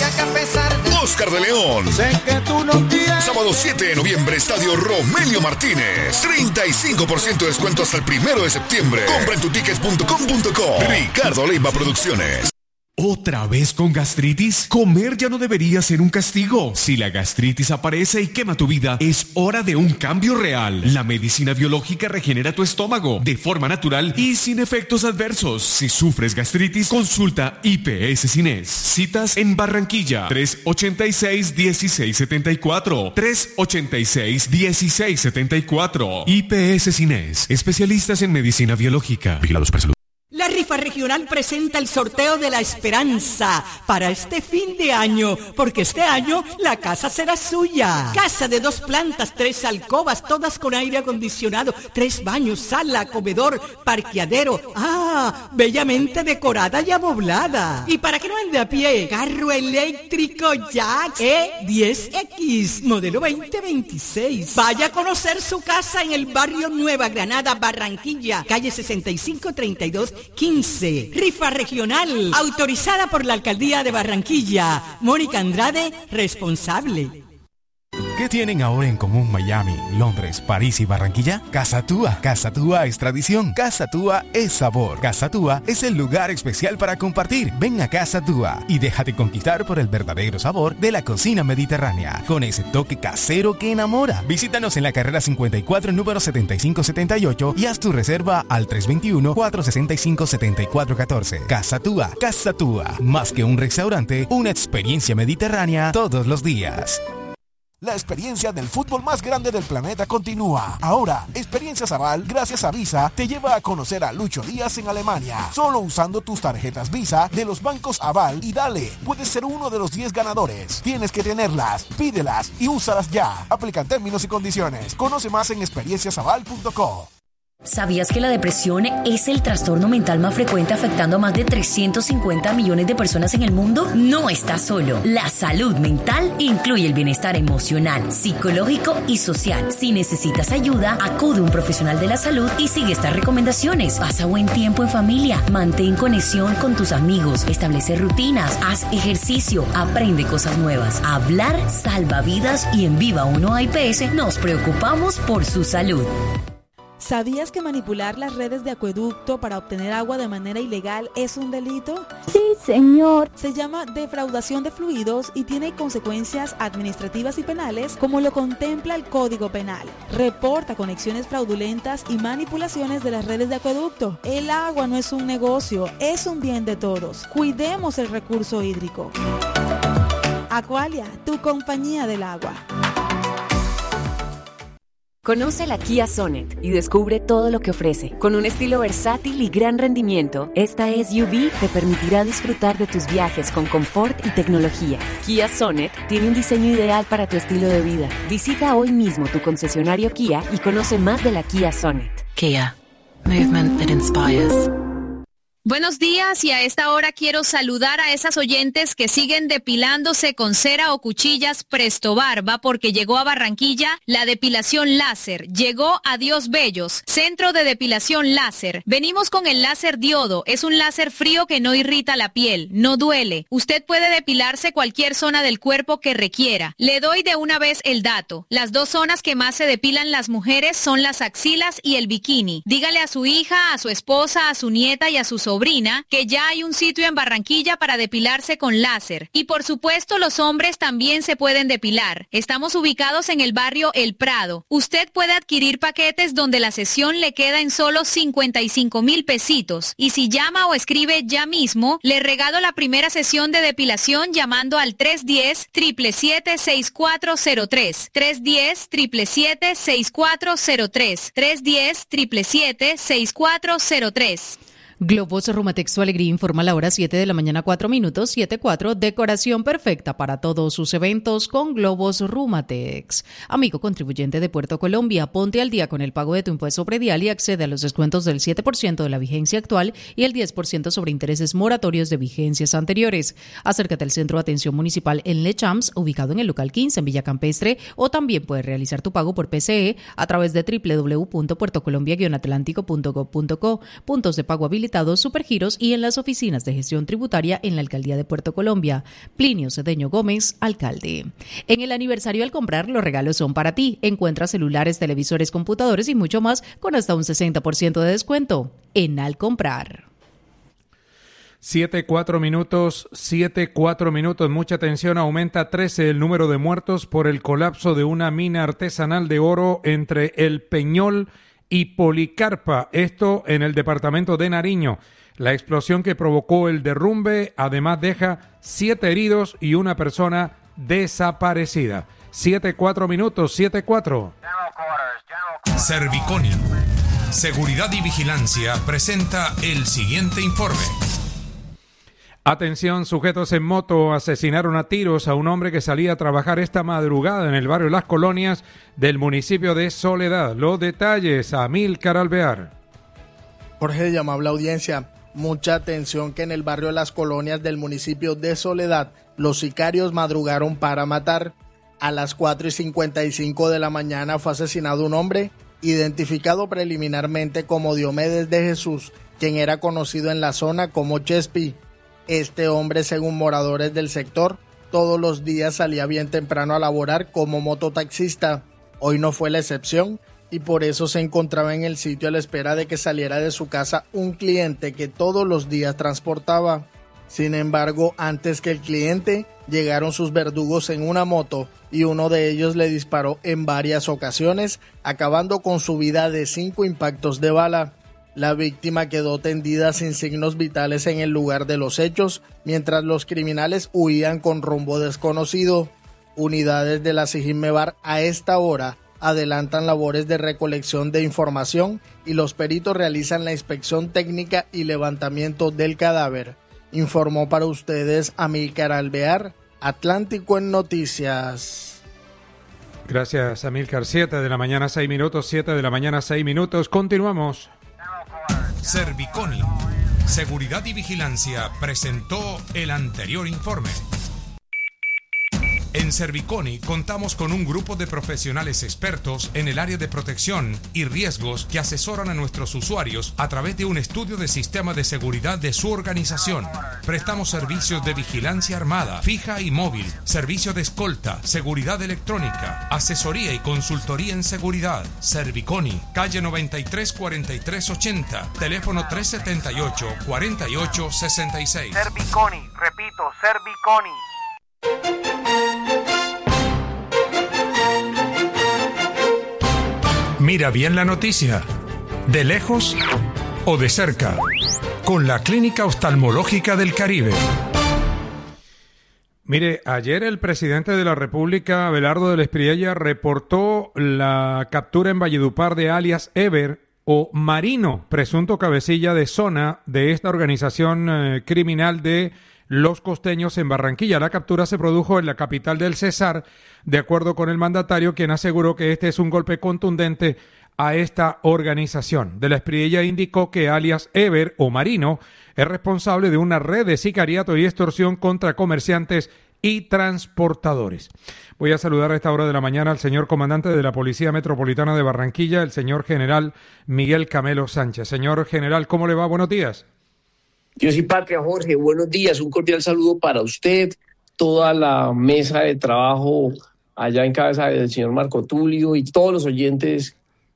S22: Oscar de León. Sé que tú no quieres. Sábado siete de noviembre, Estadio Romelio Martínez. treinta y cinco por ciento de descuento hasta el primero de septiembre. Compra en tutickets punto com punto co. Ricardo Leiva Producciones.
S23: ¿Otra vez con gastritis? Comer ya no debería ser un castigo. Si la gastritis aparece y quema tu vida, es hora de un cambio real. La medicina biológica regenera tu estómago de forma natural y sin efectos adversos. Si sufres gastritis, consulta I P S Cines. Citas en Barranquilla, tres ochenta y seis, dieciséis setenta y cuatro. tres ochenta y seis, dieciséis setenta y cuatro. I P S Cines, especialistas en medicina biológica. Vigilados por salud.
S24: La rifa regional presenta el sorteo de la esperanza para este fin de año, porque este año la casa será suya. Casa de dos plantas, tres alcobas, todas con aire acondicionado, tres baños, sala, comedor, parqueadero. Ah, bellamente decorada y amoblada. Y para que no ande a pie, carro eléctrico Jax E diez X, modelo veinte veintiséis. Vaya a conocer su casa en el barrio Nueva Granada, Barranquilla, calle sesenta y cinco treinta y dos quince. Rifa regional, autorizada por la Alcaldía de Barranquilla. Mónica Andrade, responsable.
S25: ¿Qué tienen ahora en común Miami, Londres, París y Barranquilla? Casa Túa. Casa Túa es tradición. Casa Túa es sabor. Casa Túa es el lugar especial para compartir. Ven a Casa Túa y déjate conquistar por el verdadero sabor de la cocina mediterránea, con ese toque casero que enamora. Visítanos en la carrera cincuenta y cuatro, número setenta y cinco setenta y ocho y haz tu reserva al tres veintiuno, cuatrocientos sesenta y cinco, setenta y cuatro catorce. Casa Túa. Casa Túa. Más que un restaurante, una experiencia mediterránea todos los días.
S11: La experiencia del fútbol más grande del planeta continúa. Ahora, Experiencias Aval, gracias a Visa, te lleva a conocer a Lucho Díaz en Alemania. Solo usando tus tarjetas Visa de los bancos Aval y dale, puedes ser uno de los diez ganadores. Tienes que tenerlas, pídelas y úsalas ya. Aplican términos y condiciones. Conoce más en experiencias aval punto co.
S8: ¿Sabías que la depresión es el trastorno mental más frecuente afectando a más de trescientos cincuenta millones de personas en el mundo? No estás solo. La salud mental incluye el bienestar emocional, psicológico y social. Si necesitas ayuda, acude a un profesional de la salud y sigue estas recomendaciones. Pasa buen tiempo en familia, mantén conexión con tus amigos, establece rutinas, haz ejercicio, aprende cosas nuevas. Hablar salva vidas y en Viva uno A I P S nos preocupamos por su salud.
S26: ¿Sabías que manipular las redes de acueducto para obtener agua de manera ilegal es un delito?
S27: Sí, señor.
S26: Se llama defraudación de fluidos y tiene consecuencias administrativas y penales como lo contempla el Código Penal. Reporta conexiones fraudulentas y manipulaciones de las redes de acueducto. El agua no es un negocio, es un bien de todos. Cuidemos el recurso hídrico. Aqualia, tu compañía del agua.
S4: Conoce la Kia Sonet y descubre todo lo que ofrece. Con un estilo versátil y gran rendimiento, esta S U V te permitirá disfrutar de tus viajes con confort y tecnología. Kia Sonet tiene un diseño ideal para tu estilo de vida. Visita hoy mismo tu concesionario Kia y conoce más de la Kia Sonet.
S6: Kia. Movement that inspires.
S7: Buenos días, y a esta hora quiero saludar a esas oyentes que siguen depilándose con cera o cuchillas Presto Barba, porque llegó a Barranquilla la depilación láser. Llegó a Dios Bellos, centro de depilación láser. Venimos con el láser diodo. Es un láser frío que no irrita la piel, no duele. Usted puede depilarse cualquier zona del cuerpo que requiera. Le doy de una vez el dato. Las dos zonas que más se depilan las mujeres son las axilas y el bikini. Dígale a su hija, a su esposa, a su nieta y a su sobrina que ya hay un sitio en Barranquilla para depilarse con láser. Y por supuesto los hombres también se pueden depilar. Estamos ubicados en el barrio El Prado. Usted puede adquirir paquetes donde la sesión le queda en solo cincuenta y cinco mil pesitos. Y si llama o escribe ya mismo, le regalo la primera sesión de depilación llamando al tres uno cero, siete siete siete, seis cuatro cero tres. tres uno cero, siete siete siete, seis cuatro cero tres. tres uno cero, siete siete siete, seis cuatro cero tres.
S9: Globos Rumatex, su alegría, informa a la hora siete de la mañana, cuatro minutos, siete cuatro. Decoración perfecta para todos sus eventos con Globos Rumatex. Amigo contribuyente de Puerto Colombia, ponte al día con el pago de tu impuesto predial y accede a los descuentos del siete por ciento de la vigencia actual y el diez por ciento sobre intereses moratorios de vigencias anteriores. Acércate al Centro de Atención Municipal en Le Champs, ubicado en el local quince en Villa Campestre, o también puedes realizar tu pago por P C E a través de doble u doble u doble u punto puertocolombia guion atlántico punto gob punto co, puntos de pago habilitados, Supergiros y en las oficinas de gestión tributaria en la Alcaldía de Puerto Colombia. Plinio Cedeño Gómez, alcalde. En el aniversario al comprar, los regalos son para ti. Encuentra celulares, televisores, computadores y mucho más con hasta un sesenta por ciento de descuento en Al Comprar.
S3: Siete, cuatro minutos, siete, cuatro minutos. Mucha atención, aumenta trece el número de muertos por el colapso de una mina artesanal de oro entre El Peñol y Policarpa, esto en el departamento de Nariño. La explosión que provocó el derrumbe además deja siete heridos y una persona desaparecida. Siete, cuatro minutos, siete, cuatro.
S10: Serviconi, Seguridad y Vigilancia presenta el siguiente informe.
S3: Atención, sujetos en moto asesinaron a tiros a un hombre que salía a trabajar esta madrugada en el barrio Las Colonias del municipio de Soledad. Los detalles, Amílcar Alvear.
S12: Jorge, de amable audiencia, mucha atención que en el barrio Las Colonias del municipio de Soledad, los sicarios madrugaron para matar. A las cuatro y cincuenta y cinco de la mañana fue asesinado un hombre, identificado preliminarmente como Diomedes de Jesús, quien era conocido en la zona como Chespi. Este hombre, según moradores del sector, todos los días salía bien temprano a laborar como mototaxista. Hoy no fue la excepción y por eso se encontraba en el sitio a la espera de que saliera de su casa un cliente que todos los días transportaba. Sin embargo, antes que el cliente, llegaron sus verdugos en una moto y uno de ellos le disparó en varias ocasiones, acabando con su vida de cinco impactos de bala. La víctima quedó tendida sin signos vitales en el lugar de los hechos, mientras los criminales huían con rumbo desconocido. Unidades de la Sijinmebar a esta hora adelantan labores de recolección de información y los peritos realizan la inspección técnica y levantamiento del cadáver. Informó para ustedes Amílcar Alvear, Atlántico en Noticias.
S3: Gracias, Amílcar. Siete de la mañana, seis minutos, siete de la mañana, seis minutos. Continuamos.
S10: Serviconi, Seguridad y Vigilancia presentó el anterior informe. En Serviconi contamos con un grupo de profesionales expertos en el área de protección y riesgos que asesoran a nuestros usuarios a través de un estudio de sistema de seguridad de su organización. Prestamos servicios de vigilancia armada, fija y móvil, servicio de escolta, seguridad electrónica, asesoría y consultoría en seguridad. Serviconi, calle noventa y tres, cuarenta y tres ochenta, teléfono tres setenta y ocho, cuarenta y ocho sesenta y seis.
S27: Serviconi, repito, Serviconi.
S10: Mira bien la noticia, de lejos o de cerca, con la Clínica Oftalmológica del Caribe.
S3: Mire, ayer el presidente de la República, Abelardo del Espriella, reportó la captura en Valledupar de alias Ever o Marino, presunto cabecilla de zona de esta organización eh, criminal de Los Costeños en Barranquilla. La captura se produjo en la capital del Cesar, de acuerdo con el mandatario, quien aseguró que este es un golpe contundente a esta organización. De la Espriella indicó que alias Ever o Marino es responsable de una red de sicariato y extorsión contra comerciantes y transportadores. Voy a saludar a esta hora de la mañana al señor comandante de la Policía Metropolitana de Barranquilla, el señor general Miguel Camelo Sánchez. Señor general, ¿cómo le va? Buenos días.
S13: Dios y patria, Jorge, buenos días. Un cordial saludo para usted, toda la mesa de trabajo allá en cabeza del señor Marco Tulio y todos los oyentes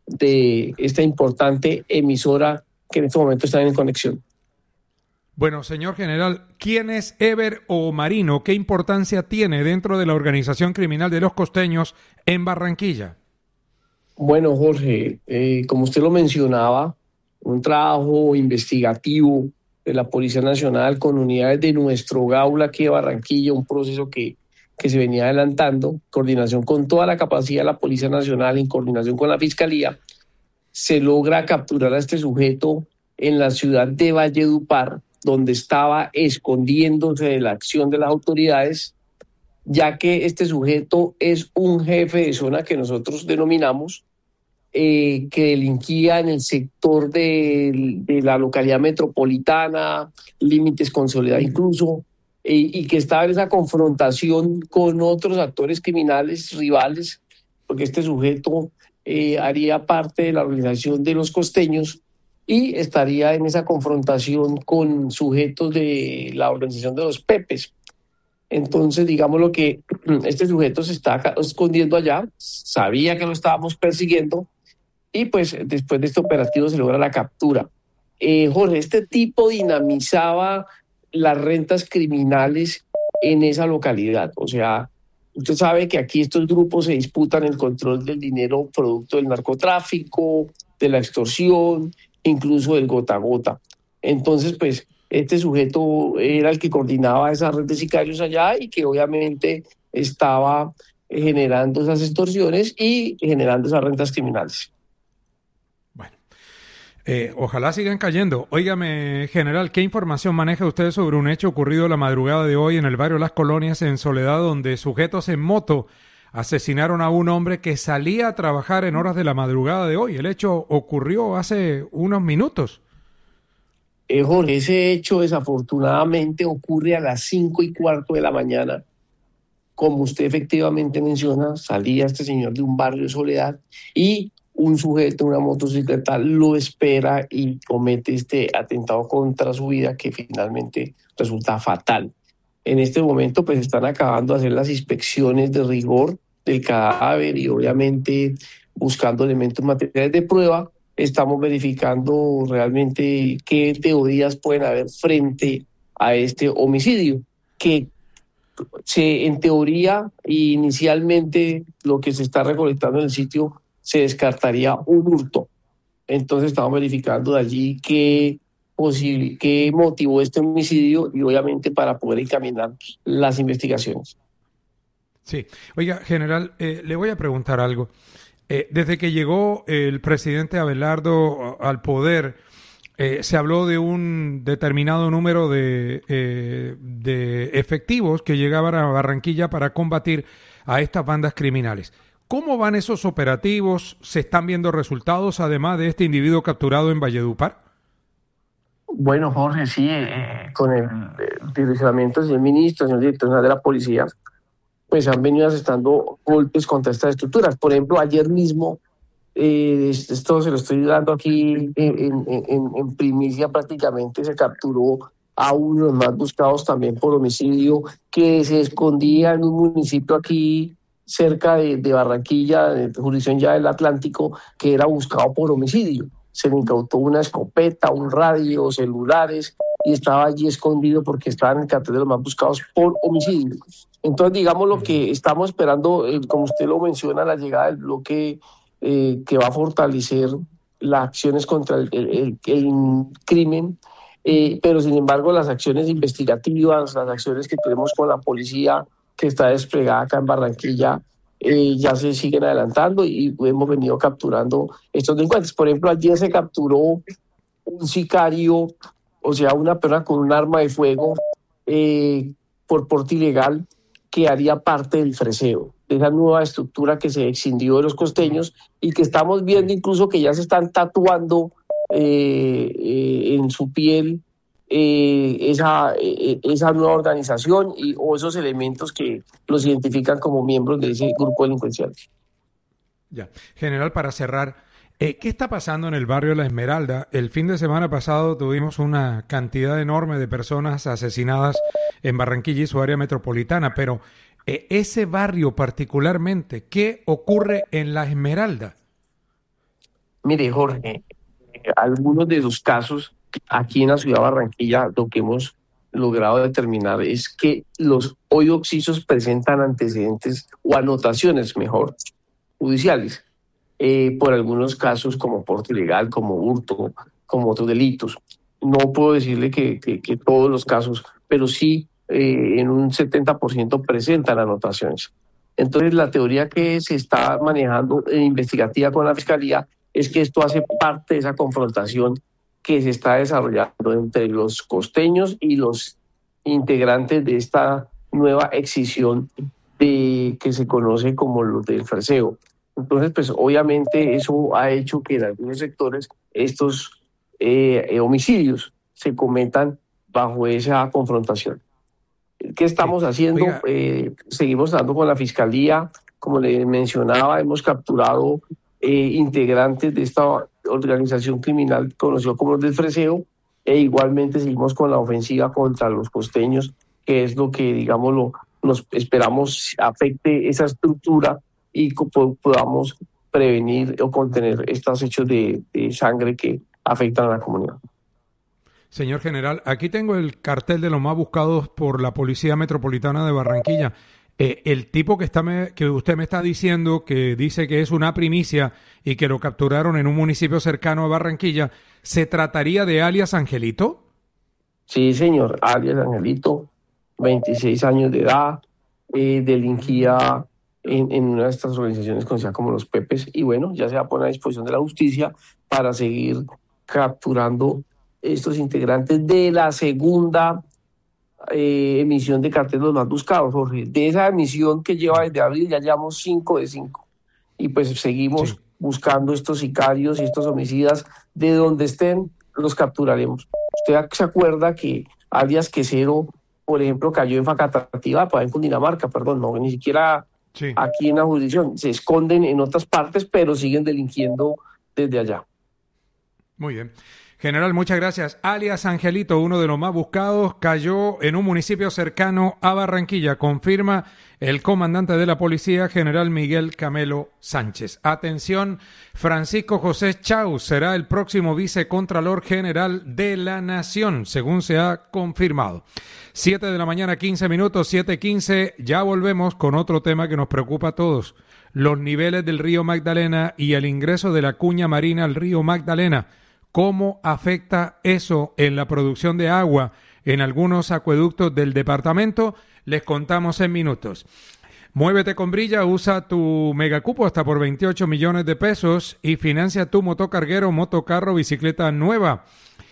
S13: de esta importante emisora que en este momento están en conexión.
S3: Bueno, señor general, ¿quién es Ever o Marino? ¿Qué importancia tiene dentro de la organización criminal de Los Costeños en Barranquilla?
S13: Bueno, Jorge, eh, como usted lo mencionaba, un trabajo investigativo de la Policía Nacional con unidades de nuestro Gaula aquí de Barranquilla, un proceso que, que se venía adelantando, coordinación con toda la capacidad de la Policía Nacional, en coordinación con la Fiscalía, se logra capturar a este sujeto en la ciudad de Valledupar, donde estaba escondiéndose de la acción de las autoridades, ya que este sujeto es un jefe de zona que nosotros denominamos, eh, que delinquía en el sector de, de la localidad metropolitana, límites con Soledad incluso, eh, y que estaba en esa confrontación con otros actores criminales rivales, porque este sujeto eh, haría parte de la organización de Los Costeños, y estaría en esa confrontación con sujetos de la organización de los Pepes. Entonces, digamos lo que este sujeto se está escondiendo allá, sabía que lo estábamos persiguiendo, y pues después de este operativo se logra la captura. Eh, Jorge, este tipo dinamizaba las rentas criminales en esa localidad. O sea, usted sabe que aquí estos grupos se disputan el control del dinero producto del narcotráfico, de la extorsión, incluso del gota a gota. Entonces, pues, este sujeto era el que coordinaba esa red de sicarios allá y que obviamente estaba generando esas extorsiones y generando esas rentas criminales.
S3: Bueno, eh, ojalá sigan cayendo. Óigame, general, ¿qué información maneja usted sobre un hecho ocurrido la madrugada de hoy en el barrio Las Colonias, en Soledad, donde sujetos en moto asesinaron a un hombre que salía a trabajar en horas de la madrugada de hoy? El hecho ocurrió hace unos minutos.
S13: Eh, Jorge, ese hecho desafortunadamente ocurre a las cinco y cuarto de la mañana. Como usted efectivamente menciona, salía este señor de un barrio de Soledad y un sujeto en una motocicleta lo espera y comete este atentado contra su vida que finalmente resulta fatal. En este momento pues están acabando de hacer las inspecciones de rigor del cadáver y obviamente buscando elementos materiales de prueba. Estamos verificando realmente qué teorías pueden haber frente a este homicidio, que se, en teoría inicialmente lo que se está recolectando en el sitio se descartaría un hurto. Entonces estamos verificando de allí qué posible, qué motivó este homicidio y obviamente para poder encaminar las investigaciones.
S3: Sí. Oiga, general, eh, le voy a preguntar algo. Eh, desde que llegó el presidente Abelardo al poder, eh, se habló de un determinado número de, eh, de efectivos que llegaban a Barranquilla para combatir a estas bandas criminales. ¿Cómo van esos operativos? ¿Se están viendo resultados además de este individuo capturado en Valledupar?
S13: Bueno, Jorge, sí, eh, con el, el direccionamiento del señor ministro, señor director general de la policía, pues han venido asestando golpes contra estas estructuras. Por ejemplo, ayer mismo, eh, esto se lo estoy dando aquí en, en, en, en primicia prácticamente, se capturó a uno de los más buscados también por homicidio, que se escondía en un municipio aquí cerca de, de Barranquilla, de jurisdicción ya del Atlántico, que era buscado por homicidio. Se le incautó una escopeta, un radio, celulares, y estaba allí escondido porque estaba en el cartel de los más buscados por homicidio. Entonces, digamos, lo que estamos esperando, eh, como usted lo menciona, la llegada del bloque eh, que va a fortalecer las acciones contra el, el, el, el crimen, Eh, pero sin embargo las acciones investigativas, las acciones que tenemos con la policía que está desplegada acá en Barranquilla, eh, ya se siguen adelantando y hemos venido capturando estos delincuentes. Por ejemplo, ayer se capturó un sicario, o sea, una persona con un arma de fuego eh, por porte ilegal que haría parte del freseo, de esa nueva estructura que se excindió de los costeños y que estamos viendo incluso que ya se están tatuando Eh, eh, en su piel eh, esa, eh, esa nueva organización y, o esos elementos que los identifican como miembros de ese grupo delincuencial.
S3: Ya. General, para cerrar, eh, ¿qué está pasando en el barrio La Esmeralda? El fin de semana pasado tuvimos una cantidad enorme de personas asesinadas en Barranquilla y su área metropolitana, pero eh, ese barrio particularmente, ¿qué ocurre en La Esmeralda?
S13: Mire, Jorge, algunos de los casos aquí en la ciudad de Barranquilla, lo que hemos logrado determinar es que los hoy occisos presentan antecedentes o anotaciones, mejor, judiciales, eh, por algunos casos como porte ilegal, como hurto, como otros delitos. No puedo decirle que, que, que todos los casos, pero sí eh, en un setenta por ciento presentan anotaciones. Entonces la teoría que se está manejando en investigativa con la Fiscalía es que esto hace parte de esa confrontación que se está desarrollando entre los costeños y los integrantes de esta nueva excisión de, que se conoce como los del freseo. Entonces, pues obviamente eso ha hecho que en algunos sectores estos eh, homicidios se cometan bajo esa confrontación. ¿Qué estamos haciendo? Eh, seguimos dando con la Fiscalía. Como le mencionaba, hemos capturado Eh, integrantes de esta organización criminal conocida como los del freseo, e igualmente seguimos con la ofensiva contra los costeños, que es lo que, digámoslo, nos esperamos afecte esa estructura y podamos prevenir o contener estos hechos de, de sangre que afectan a la comunidad.
S3: Señor General, aquí tengo el cartel de los más buscados por la Policía Metropolitana de Barranquilla. Eh, el tipo que, está me, que usted me está diciendo, que dice que es una primicia y que lo capturaron en un municipio cercano a Barranquilla, ¿se trataría de alias Angelito?
S13: Sí, señor, alias Angelito, veintiséis años de edad, eh, delinquía en, en una de estas organizaciones conocidas como los Pepes, y bueno, ya se va a poner a disposición de la justicia para seguir capturando estos integrantes de la segunda Eh, emisión de cartel de los más buscados, Jorge. De esa emisión que lleva desde abril ya llevamos cinco de cinco y pues seguimos sí. buscando estos sicarios y estos homicidas. De donde estén los capturaremos. Usted se acuerda que alias Quesero, por ejemplo, cayó en Facatativá, en Cundinamarca, perdón, no, ni siquiera sí. aquí en la jurisdicción, se esconden en otras partes pero siguen delinquiendo desde allá.
S3: Muy bien. General, muchas gracias. Alias Angelito, uno de los más buscados, cayó en un municipio cercano a Barranquilla, confirma el comandante de la policía, general Miguel Camelo Sánchez. Atención, Francisco José Chaus será el próximo vicecontralor general de la Nación, según se ha confirmado. Siete de la mañana, quince minutos, siete quince, ya volvemos con otro tema que nos preocupa a todos. Los niveles del río Magdalena y el ingreso de la cuña marina al río Magdalena. ¿Cómo afecta eso en la producción de agua en algunos acueductos del departamento? Les contamos en minutos. Muévete con Brilla, usa tu megacupo hasta por veintiocho millones de pesos y financia tu motocarguero, motocarro, bicicleta nueva.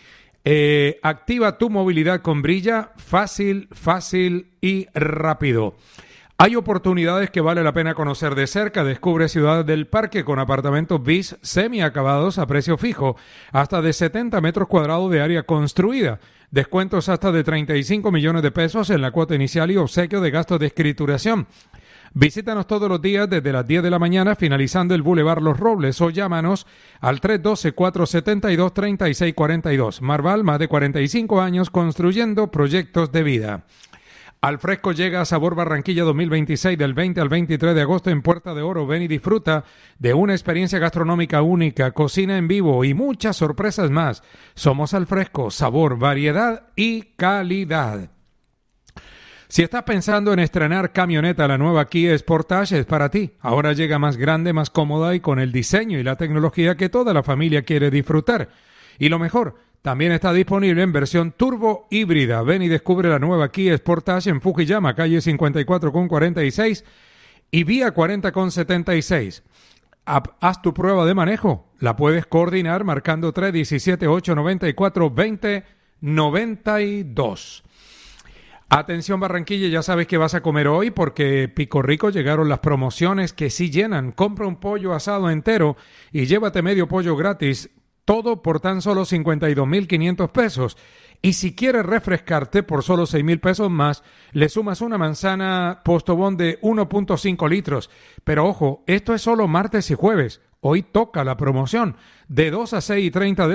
S3: Eh, activa tu movilidad con Brilla, fácil, fácil y rápido. Hay oportunidades que vale la pena conocer de cerca. Descubre Ciudad del Parque con apartamentos bis semiacabados a precio fijo, hasta de setenta metros cuadrados de área construida. Descuentos hasta de treinta y cinco millones de pesos en la cuota inicial y obsequio de gastos de escrituración. Visítanos todos los días desde las diez de la mañana, finalizando el Boulevard Los Robles, o llámanos al tres uno dos, cuatro siete dos, tres seis cuatro dos. Marval, más de cuarenta y cinco años construyendo proyectos de vida. Al Fresco llega a Sabor Barranquilla dos mil veintiséis del veinte al veintitrés de agosto en Puerta de Oro. Ven y disfruta de una experiencia gastronómica única, cocina en vivo y muchas sorpresas más. Somos Al Fresco, sabor, variedad y calidad. Si estás pensando en estrenar camioneta, la nueva Kia Sportage es para ti. Ahora llega más grande, más cómoda y con el diseño y la tecnología que toda la familia quiere disfrutar. Y lo mejor, También está disponible en versión turbo híbrida. Ven y descubre la nueva Kia Sportage en Fujiyama, calle cincuenta y cuatro con cuarenta y seis y vía cuarenta con setenta y seis. Haz tu prueba de manejo. La puedes coordinar marcando tres diecisiete ocho noventa y cuatro veinte noventa y dos. Atención Barranquilla, ya sabes que vas a comer hoy porque Pico Rico llegaron las promociones que sí llenan. Compra un pollo asado entero y llévate medio pollo gratis, todo por tan solo cincuenta y dos mil quinientos pesos. Y si quieres refrescarte por solo seis mil pesos más, le sumas una manzana Postobón de uno punto cinco litros. Pero ojo, esto es solo martes y jueves. Hoy toca la promoción de dos a seis y treinta de